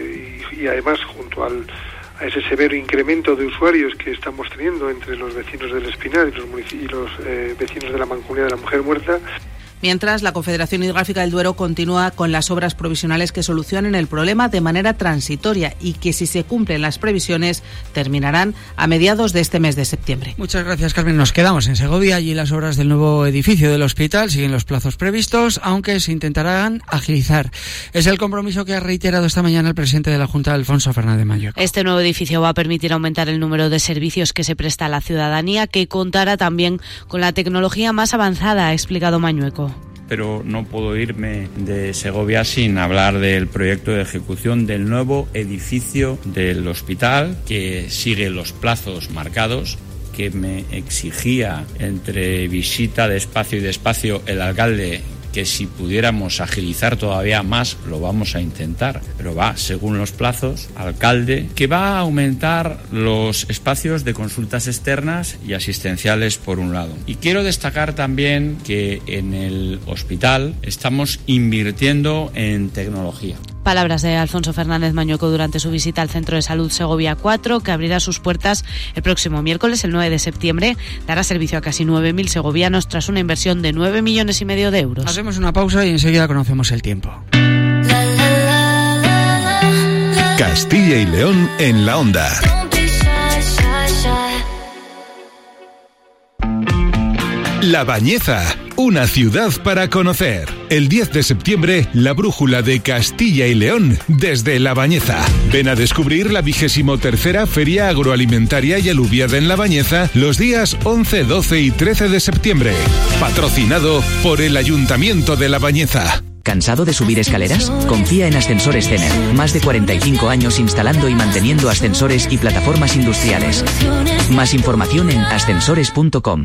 y además junto a ese severo incremento de usuarios que estamos teniendo entre los vecinos del Espinar y los vecinos de la Mancomunidad de la Mujer Muerta. Mientras, la Confederación Hidrográfica del Duero continúa con las obras provisionales que solucionen el problema de manera transitoria y que, si se cumplen las previsiones, terminarán a mediados de este mes de septiembre. Muchas gracias, Carmen. Nos quedamos en Segovia. Allí las obras del nuevo edificio del hospital siguen los plazos previstos, aunque se intentarán agilizar. Es el compromiso que ha reiterado esta mañana el presidente de la Junta, Alfonso Fernández Mañueco. Este nuevo edificio va a permitir aumentar el número de servicios que se presta a la ciudadanía, que contará también con la tecnología más avanzada, ha explicado Mañueco. Pero no puedo irme de Segovia sin hablar del proyecto de ejecución del nuevo edificio del hospital, que sigue los plazos marcados, que me exigía entre visita de espacio y despacio el alcalde que si pudiéramos agilizar todavía más, lo vamos a intentar, pero va según los plazos, alcalde, que va a aumentar los espacios de consultas externas y asistenciales por un lado. Y quiero destacar también que en el hospital estamos invirtiendo en tecnología. Palabras de Alfonso Fernández Mañueco durante su visita al Centro de Salud Segovia 4, que abrirá sus puertas el próximo miércoles, el 9 de septiembre. Dará servicio a casi 9.000 segovianos tras una inversión de 9,5 millones de euros. Hacemos una pausa y enseguida conocemos el tiempo. Castilla y León en la onda. La Bañeza, una ciudad para conocer. El 10 de septiembre, la brújula de Castilla y León desde La Bañeza. Ven a descubrir la 23ª Feria Agroalimentaria y Aluviada en La Bañeza los días 11, 12 y 13 de septiembre. Patrocinado por el Ayuntamiento de La Bañeza. ¿Cansado de subir escaleras? Confía en Ascensores Cener. Más de 45 años instalando y manteniendo ascensores y plataformas industriales. Más información en ascensores.com.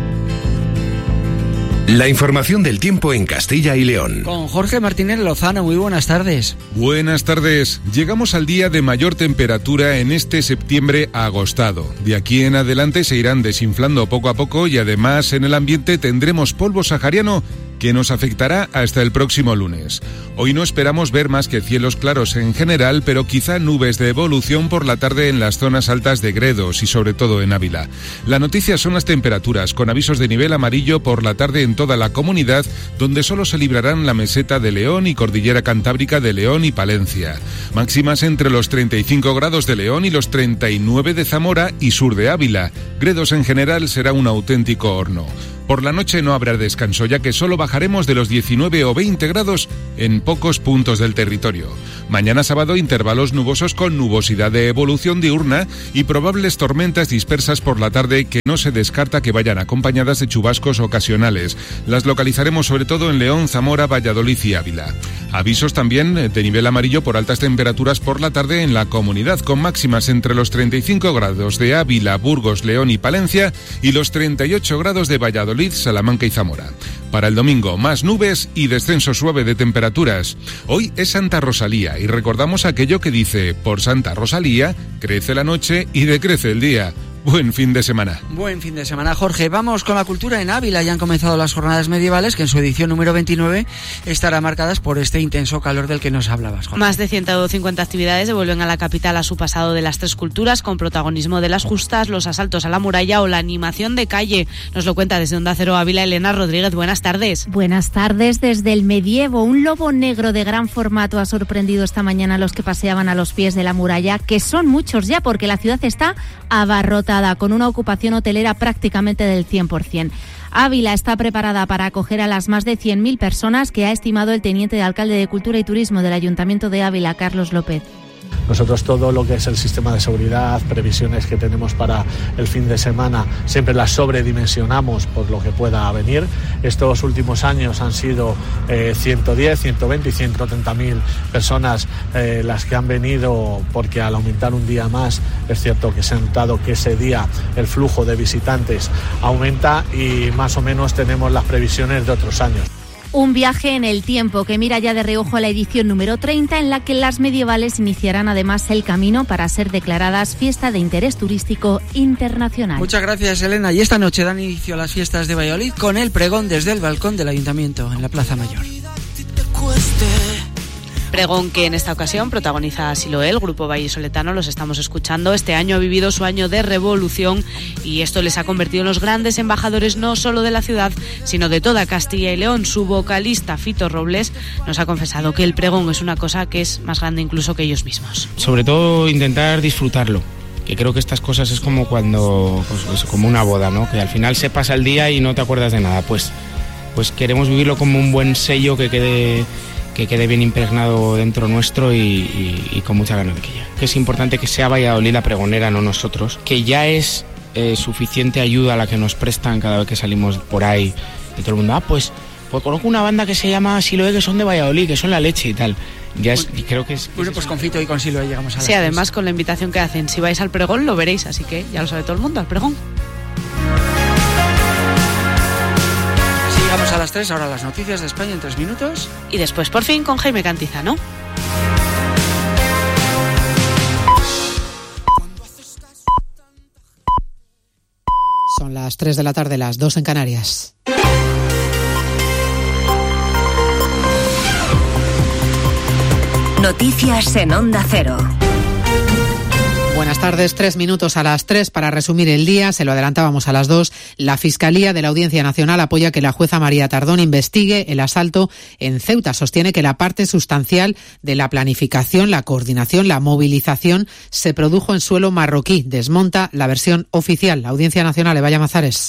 La información del tiempo en Castilla y León. Con Jorge Martínez Lozano, muy buenas tardes. Buenas tardes. Llegamos al día de mayor temperatura en este septiembre agostado. De aquí en adelante se irán desinflando poco a poco y además en el ambiente tendremos polvo sahariano que nos afectará hasta el próximo lunes. Hoy no esperamos ver más que cielos claros en general, pero quizá nubes de evolución por la tarde en las zonas altas de Gredos y sobre todo en Ávila. La noticia son las temperaturas, con avisos de nivel amarillo por la tarde en toda la comunidad, donde solo se librarán la meseta de León y cordillera cantábrica de León y Palencia. Máximas entre los 35 grados de León y los 39 de Zamora y sur de Ávila. Gredos en general será un auténtico horno. Por la noche no habrá descanso, ya que solo bajaremos de los 19 o 20 grados en pocos puntos del territorio. Mañana sábado, intervalos nubosos con nubosidad de evolución diurna y probables tormentas dispersas por la tarde que no se descarta que vayan acompañadas de chubascos ocasionales. Las localizaremos sobre todo en León, Zamora, Valladolid y Ávila. Avisos también de nivel amarillo por altas temperaturas por la tarde en la comunidad, con máximas entre los 35 grados de Ávila, Burgos, León y Palencia y los 38 grados de Valladolid, Salamanca y Zamora. Para el domingo, más nubes y descenso suave de temperaturas. Hoy es Santa Rosalía y recordamos aquello que dice: por Santa Rosalía crece la noche y decrece el día. Buen fin de semana. Buen fin de semana, Jorge. Vamos con la cultura en Ávila. Ya han comenzado las jornadas medievales, que en su edición número 29 estarán marcadas por este intenso calor del que nos hablabas, Jorge. Más de 150 actividades devuelven a la capital a su pasado de las tres culturas, con protagonismo de las justas, los asaltos a la muralla o la animación de calle. Nos lo cuenta desde Onda Cero Ávila Elena Rodríguez. Buenas tardes. Buenas tardes. Desde el medievo, un lobo negro de gran formato ha sorprendido esta mañana a los que paseaban a los pies de la muralla, que son muchos ya porque la ciudad está abarrotada, con una ocupación hotelera prácticamente del 100%. Ávila está preparada para acoger a las más de 100.000 personas que ha estimado el teniente de alcalde de Cultura y Turismo del Ayuntamiento de Ávila, Carlos López. Nosotros todo lo que es el sistema de seguridad, previsiones que tenemos para el fin de semana, siempre las sobredimensionamos por lo que pueda venir. Estos últimos años han sido 110, 120 y 130.000 personas las que han venido, porque al aumentar un día más es cierto que se ha notado que ese día el flujo de visitantes aumenta y más o menos tenemos las previsiones de otros años. Un viaje en el tiempo que mira ya de reojo a la edición número 30, en la que las medievales iniciarán además el camino para ser declaradas fiesta de interés turístico internacional. Muchas gracias, Elena. Y esta noche dan inicio a las fiestas de Valladolid con el pregón desde el balcón del Ayuntamiento en la Plaza Mayor. Pregón que en esta ocasión protagoniza Siloé, el grupo vallisoletano, los estamos escuchando. Este año ha vivido su año de revolución y esto les ha convertido en los grandes embajadores no solo de la ciudad, sino de toda Castilla y León. Su vocalista, Fito Robles, nos ha confesado que el pregón es una cosa que es más grande incluso que ellos mismos. Sobre todo intentar disfrutarlo, que creo que estas cosas es como cuando, pues como una boda, ¿no? Que al final se pasa el día y no te acuerdas de nada. Pues queremos vivirlo como un buen sello que quede bien impregnado dentro nuestro y con mucha ganas de que llegue. Que es importante que sea Valladolid la pregonera, no nosotros, que ya es suficiente ayuda la que nos prestan cada vez que salimos por ahí y todo el mundo, pues conozco una banda que se llama Siloé, que son de Valladolid, que son la leche y tal. Ya es, y creo que es... Bueno, pues con Fito y con Siloé llegamos a la... Sí, además con la invitación que hacen, si vais al pregón lo veréis, así que ya lo sabe todo el mundo, al pregón. Llegamos a las 3, ahora las noticias de España en 3 minutos. Y después, por fin, con Jaime Cantizano. Son las 3 de la tarde, las 2 en Canarias. Noticias en Onda Cero. Buenas tardes, 3 minutos a las 3 para resumir el día. Se lo adelantábamos a las 2. La Fiscalía de la Audiencia Nacional apoya que la jueza María Tardón investigue el asalto en Ceuta. Sostiene que la parte sustancial de la planificación, la coordinación, la movilización se produjo en suelo marroquí. Desmonta la versión oficial. La Audiencia Nacional, Evaya Mazares.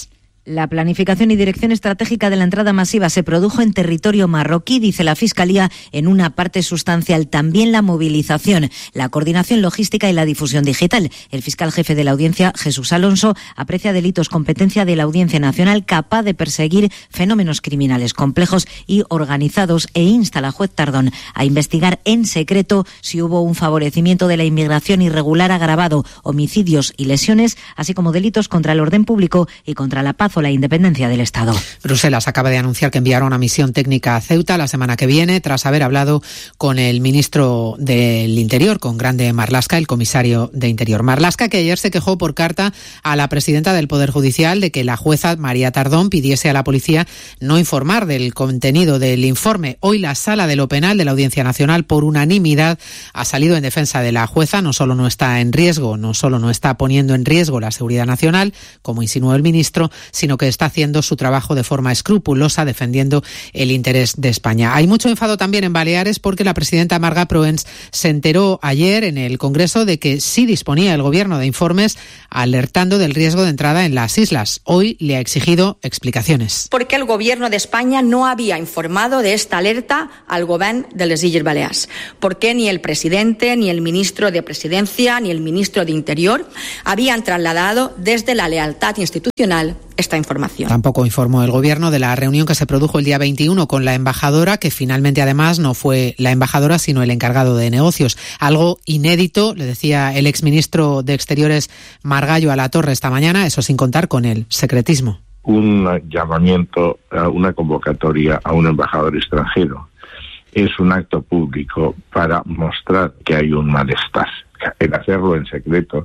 La planificación y dirección estratégica de la entrada masiva se produjo en territorio marroquí, dice la Fiscalía, en una parte sustancial. También la movilización, la coordinación logística y la difusión digital. El fiscal jefe de la Audiencia, Jesús Alonso, aprecia delitos competencia de la Audiencia Nacional capaz de perseguir fenómenos criminales complejos y organizados e insta a la juez Tardón a investigar en secreto si hubo un favorecimiento de la inmigración irregular agravado, homicidios y lesiones, así como delitos contra el orden público y contra la paz o la independencia del Estado. Bruselas acaba de anunciar que enviará una misión técnica a Ceuta la semana que viene, tras haber hablado con el ministro del Interior, con Grande Marlaska, el comisario de Interior. Marlaska, que ayer se quejó por carta a la presidenta del Poder Judicial de que la jueza María Tardón pidiese a la policía no informar del contenido del informe. Hoy la Sala de lo Penal de la Audiencia Nacional, por unanimidad, ha salido en defensa de la jueza. No solo no está en riesgo, no solo no está poniendo en riesgo la seguridad nacional, como insinuó el ministro, sino que está haciendo su trabajo de forma escrupulosa, defendiendo el interés de España. Hay mucho enfado también en Baleares porque la presidenta Marga Proens se enteró ayer en el Congreso de que sí disponía el gobierno de informes alertando del riesgo de entrada en las islas. Hoy le ha exigido explicaciones. Porque el gobierno de España no había informado de esta alerta al gobierno de las Illes Baleares. Porque ni el presidente, ni el ministro de Presidencia, ni el ministro de Interior habían trasladado desde la lealtad institucional esta información. Tampoco informó el gobierno de la reunión que se produjo el día 21 con la embajadora, que finalmente además no fue la embajadora sino el encargado de negocios. Algo inédito, le decía el exministro de Exteriores Margallo a la Torre esta mañana, eso sin contar con el secretismo. Un llamamiento, una convocatoria a un embajador extranjero es un acto público para mostrar que hay un malestar. El hacerlo en secreto,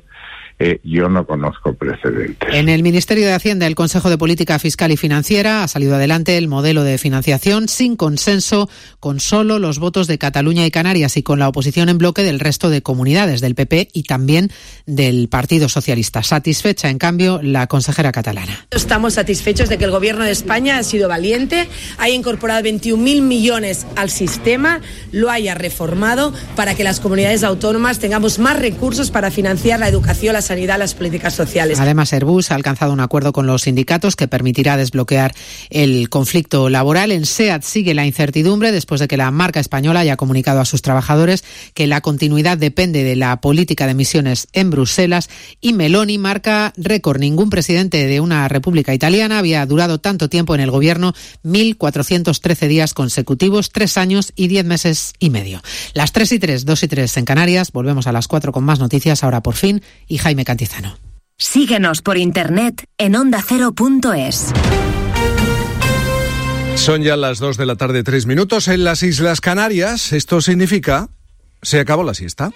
yo no conozco precedentes. En el Ministerio de Hacienda, el Consejo de Política Fiscal y Financiera ha salido adelante el modelo de financiación sin consenso, con solo los votos de Cataluña y Canarias y con la oposición en bloque del resto de comunidades, del PP y también del Partido Socialista. Satisfecha, en cambio, la consejera catalana. Estamos satisfechos de que el Gobierno de España ha sido valiente, haya incorporado 21.000 millones al sistema, lo haya reformado para que las comunidades autónomas tengamos más recursos para financiar la educación, la sanidad, las políticas sociales. Además, Airbus ha alcanzado un acuerdo con los sindicatos que permitirá desbloquear el conflicto laboral. En SEAT sigue la incertidumbre después de que la marca española haya comunicado a sus trabajadores que la continuidad depende de la política de emisiones en Bruselas. Y Meloni marca récord. Ningún presidente de una república italiana había durado tanto tiempo en el gobierno, 1.413 días consecutivos, 3 años y 10 meses y medio. Las 3:03, 2:03 en Canarias. Volvemos a las 4 con más noticias. Ahora por fin, y Jaime Cantizano. Síguenos por internet en ondacero.es. Son ya las 2 de la tarde, 3 minutos en las Islas Canarias. Esto significa, se acabó la siesta.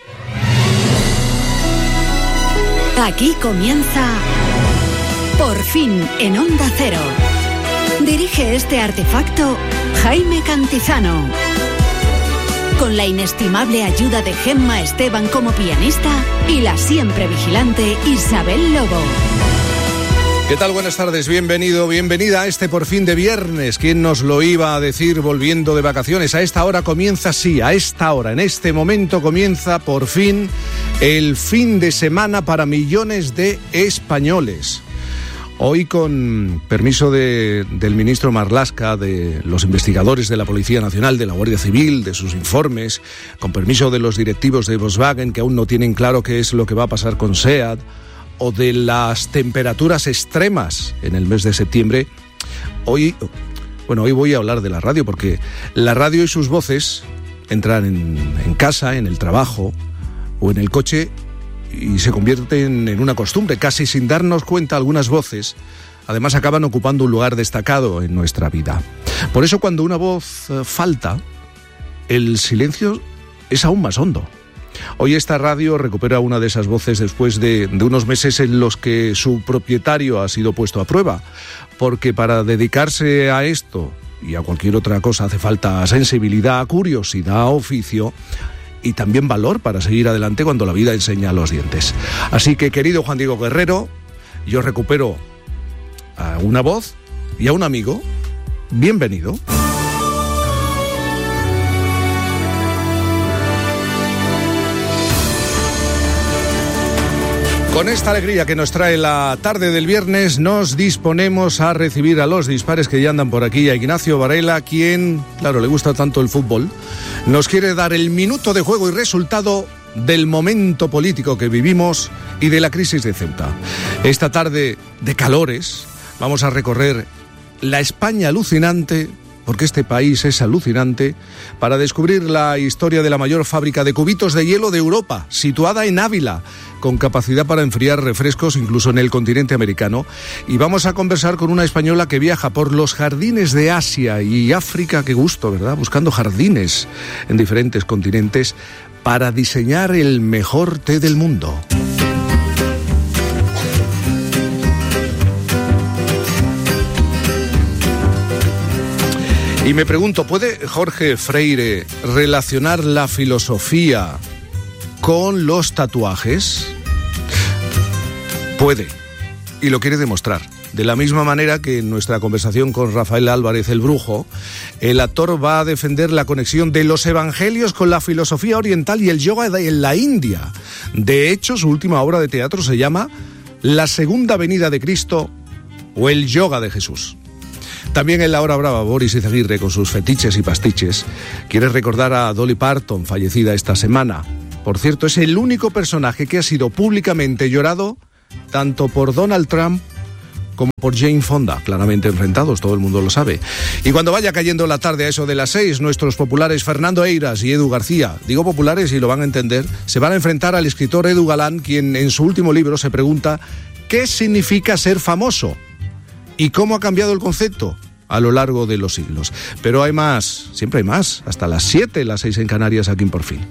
Aquí comienza Por fin en Onda Cero. Dirige este artefacto Jaime Cantizano. Con la inestimable ayuda de Gemma Esteban como pianista y la siempre vigilante Isabel Lobo. ¿Qué tal? Buenas tardes, bienvenido, bienvenida a este Por fin de viernes. ¿Quién nos lo iba a decir volviendo de vacaciones? A esta hora comienza, sí, a esta hora, en este momento comienza por fin el fin de semana para millones de españoles. Hoy, con permiso del ministro Marlaska, de los investigadores de la Policía Nacional, de la Guardia Civil, de sus informes, con permiso de los directivos de Volkswagen, que aún no tienen claro qué es lo que va a pasar con SEAT, o de las temperaturas extremas en el mes de septiembre, hoy voy a hablar de la radio, porque la radio y sus voces entran en casa, en el trabajo o en el coche, y se convierten en una costumbre. Casi sin darnos cuenta, algunas voces además acaban ocupando un lugar destacado en nuestra vida. Por eso, cuando una voz falta, el silencio es aún más hondo. Hoy esta radio recupera una de esas voces después de unos meses en los que su propietario ha sido puesto a prueba, porque para dedicarse a esto y a cualquier otra cosa hace falta sensibilidad, curiosidad, oficio y también valor para seguir adelante cuando la vida enseña los dientes. Así que, querido Juan Diego Guerrero, yo recupero a una voz y a un amigo. Bienvenido. Con esta alegría que nos trae la tarde del viernes, nos disponemos a recibir a los dispares que ya andan por aquí, a Ignacio Varela, quien, claro, le gusta tanto el fútbol, nos quiere dar el minuto de juego y resultado del momento político que vivimos y de la crisis de Ceuta. Esta tarde de calores vamos a recorrer la España alucinante, porque este país es alucinante, para descubrir la historia de la mayor fábrica de cubitos de hielo de Europa, situada en Ávila, con capacidad para enfriar refrescos incluso en el continente americano. Y vamos a conversar con una española que viaja por los jardines de Asia y África, qué gusto, ¿verdad?, buscando jardines en diferentes continentes para diseñar el mejor té del mundo. Y me pregunto, ¿puede Jorge Freire relacionar la filosofía con los tatuajes? Puede, y lo quiere demostrar. De la misma manera que en nuestra conversación con Rafael Álvarez el Brujo, el actor va a defender la conexión de los evangelios con la filosofía oriental y el yoga en la India. De hecho, su última obra de teatro se llama La Segunda Venida de Cristo o El Yoga de Jesús. También en La Hora Brava, Boris Izaguirre, con sus fetiches y pastiches, quiere recordar a Dolly Parton, fallecida esta semana. Por cierto, es el único personaje que ha sido públicamente llorado tanto por Donald Trump como por Jane Fonda, claramente enfrentados, todo el mundo lo sabe. Y cuando vaya cayendo la tarde a eso de las 6, nuestros populares Fernando Eiras y Edu García, digo populares y lo van a entender, se van a enfrentar al escritor Edu Galán, quien en su último libro se pregunta ¿qué significa ser famoso? ¿Y cómo ha cambiado el concepto a lo largo de los siglos? Pero hay más, siempre hay más, hasta las 7, las 6 en Canarias, aquí en Por Fin.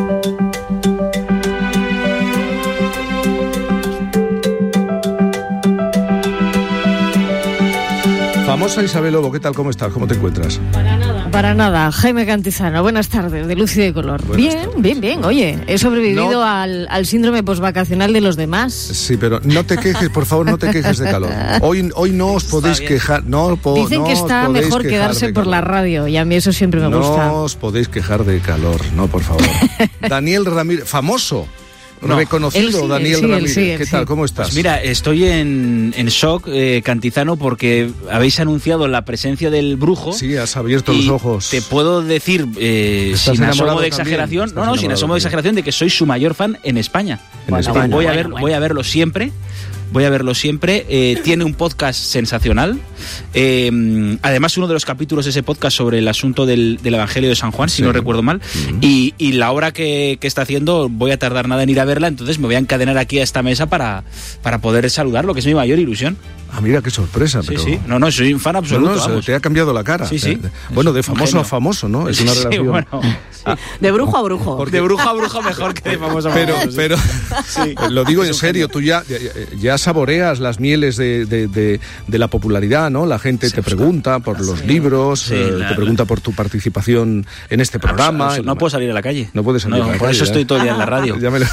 Famosa Isabel Lobo, ¿qué tal? ¿Cómo estás? ¿Cómo te encuentras? Para nada. Jaime Cantizano, buenas tardes, de luz y de color. Bien. Oye, he sobrevivido al síndrome posvacacional de los demás. Sí, pero no te quejes, por favor, no te quejes de calor. Hoy no os podéis quejar. Dicen que está mejor quedarse por la radio, y a mí eso siempre me gusta. No os podéis quejar de calor, no, por favor. Daniel Ramírez, famoso. Reconocido, Daniel Ramírez. ¿Qué tal? ¿Cómo estás? Pues mira, estoy en shock, Cantizano, porque habéis anunciado la presencia del Brujo. Sí, has abierto los ojos. Te puedo decir, sin asomo de exageración, sin asomo de exageración, de que soy su mayor fan en España. Voy a verlo siempre. Tiene un podcast sensacional. Además, uno de los capítulos de ese podcast sobre el asunto del Evangelio de San Juan, si no recuerdo mal. Y la obra que está haciendo, voy a tardar nada en ir a verla, entonces me voy a encadenar aquí a esta mesa para poder saludarlo, que es mi mayor ilusión. Ah, mira, qué sorpresa. Pero... Sí. No, soy un fan absoluto. No, te ha cambiado la cara. Sí. Bueno, de famoso a famoso, ¿no? Es una relación... Sí, bueno. De brujo a brujo. De brujo a brujo mejor que de famoso a famoso. Pero lo digo en serio, tú ya saboreas las mieles de la popularidad, ¿no? La gente te pregunta por los libros, te pregunta por tu participación en este programa. No puedo salir a la calle. No puedes salir a la calle. Por eso estoy todo el día en la radio.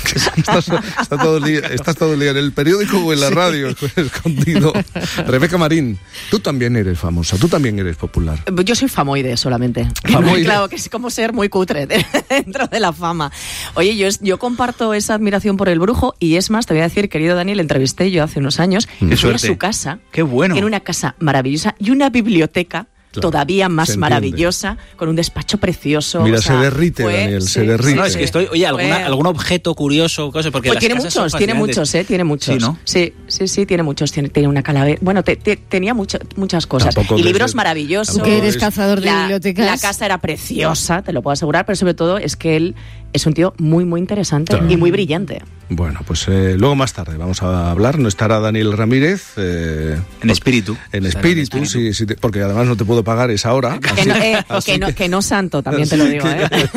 Estás todo el día en el periódico o en la radio, escondido. Rebeca Marín, tú también eres famosa, tú también eres popular. Yo soy famoide solamente. Famoide. Claro, que es como ser muy cutre dentro de la fama. Oye, yo comparto esa admiración por el Brujo, y es más, te voy a decir, querido Daniel, entrevisté yo hace unos años, fui a su casa. Qué bueno. Tiene una casa maravillosa y una biblioteca todavía más maravillosa, con un despacho precioso. Mira, se derrite, Daniel, se derrite. No, es que estoy... Oye, algún objeto curioso, cosas, porque pues tiene muchos. Tiene muchos. ¿Sí, no? Sí, tiene muchos. Tiene una calavera. Bueno, tenía muchas cosas. Tampoco y libros maravillosos. Que eres cazador de bibliotecas. La casa era preciosa, te lo puedo asegurar, pero sobre todo es que él es un tío muy, muy interesante y muy brillante. Bueno, pues luego más tarde vamos a hablar. No estará Daniel Ramírez. En espíritu. En espíritu, sí, porque además no te puedo pagar esa hora. Que no santo, también te lo digo.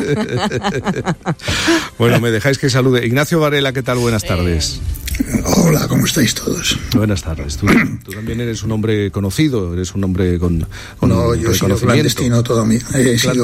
Bueno, me dejáis que salude. Ignacio Varela, ¿qué tal? Buenas tardes. Hola, ¿cómo estáis todos? Buenas tardes. Tú también eres un hombre conocido, eres un hombre con no, yo he sido clandestino toda mi vida.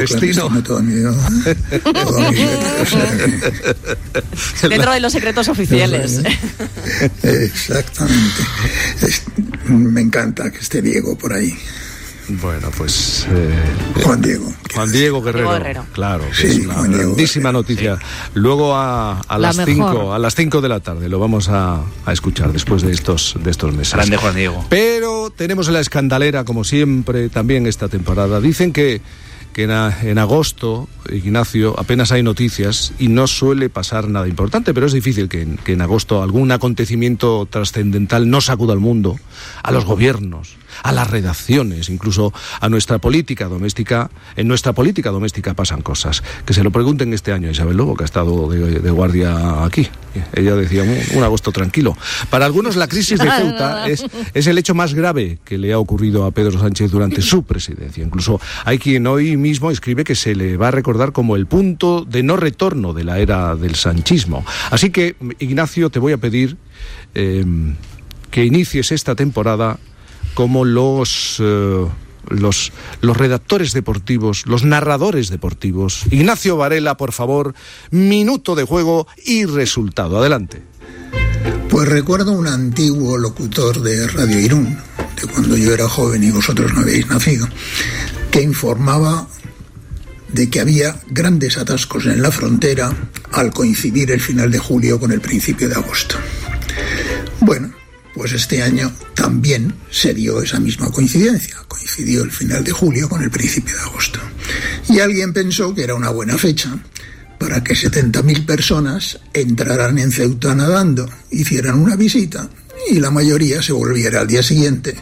Dentro de los secretos oficiales. Exactamente. Me encanta que esté Diego por ahí. Bueno, pues... Juan Diego. Juan Diego Guerrero. Claro, que sí, es una grandísima noticia. Sí. Luego a las 5 de la tarde lo vamos a escuchar después de estos meses. Grande Juan Diego. Pero tenemos la escandalera, como siempre, también esta temporada. Dicen que en agosto, Ignacio, apenas hay noticias y no suele pasar nada importante, pero es difícil que en agosto algún acontecimiento trascendental no sacuda al mundo, a los gobiernos, a las redacciones, incluso a nuestra política doméstica. En nuestra política doméstica pasan cosas. Que se lo pregunten este año a Isabel Lobo, que ha estado de guardia aquí. Ella decía un agosto tranquilo. Para algunos la crisis de Ceuta es el hecho más grave que le ha ocurrido a Pedro Sánchez durante su presidencia. Incluso hay quien hoy mismo escribe que se le va a recordar como el punto de no retorno de la era del sanchismo. Así que, Ignacio, te voy a pedir que inicies esta temporada como los redactores deportivos, los narradores deportivos. Ignacio Varela, por favor, minuto de juego y resultado. Adelante. Pues recuerdo un antiguo locutor de Radio Irún, de cuando yo era joven y vosotros no habéis nacido, que informaba de que había grandes atascos en la frontera al coincidir el final de julio con el principio de agosto. Bueno, pues este año también se dio esa misma coincidencia. Coincidió el final de julio con el principio de agosto. Y alguien pensó que era una buena fecha para que 70.000 personas entraran en Ceuta nadando, hicieran una visita y la mayoría se volviera al día siguiente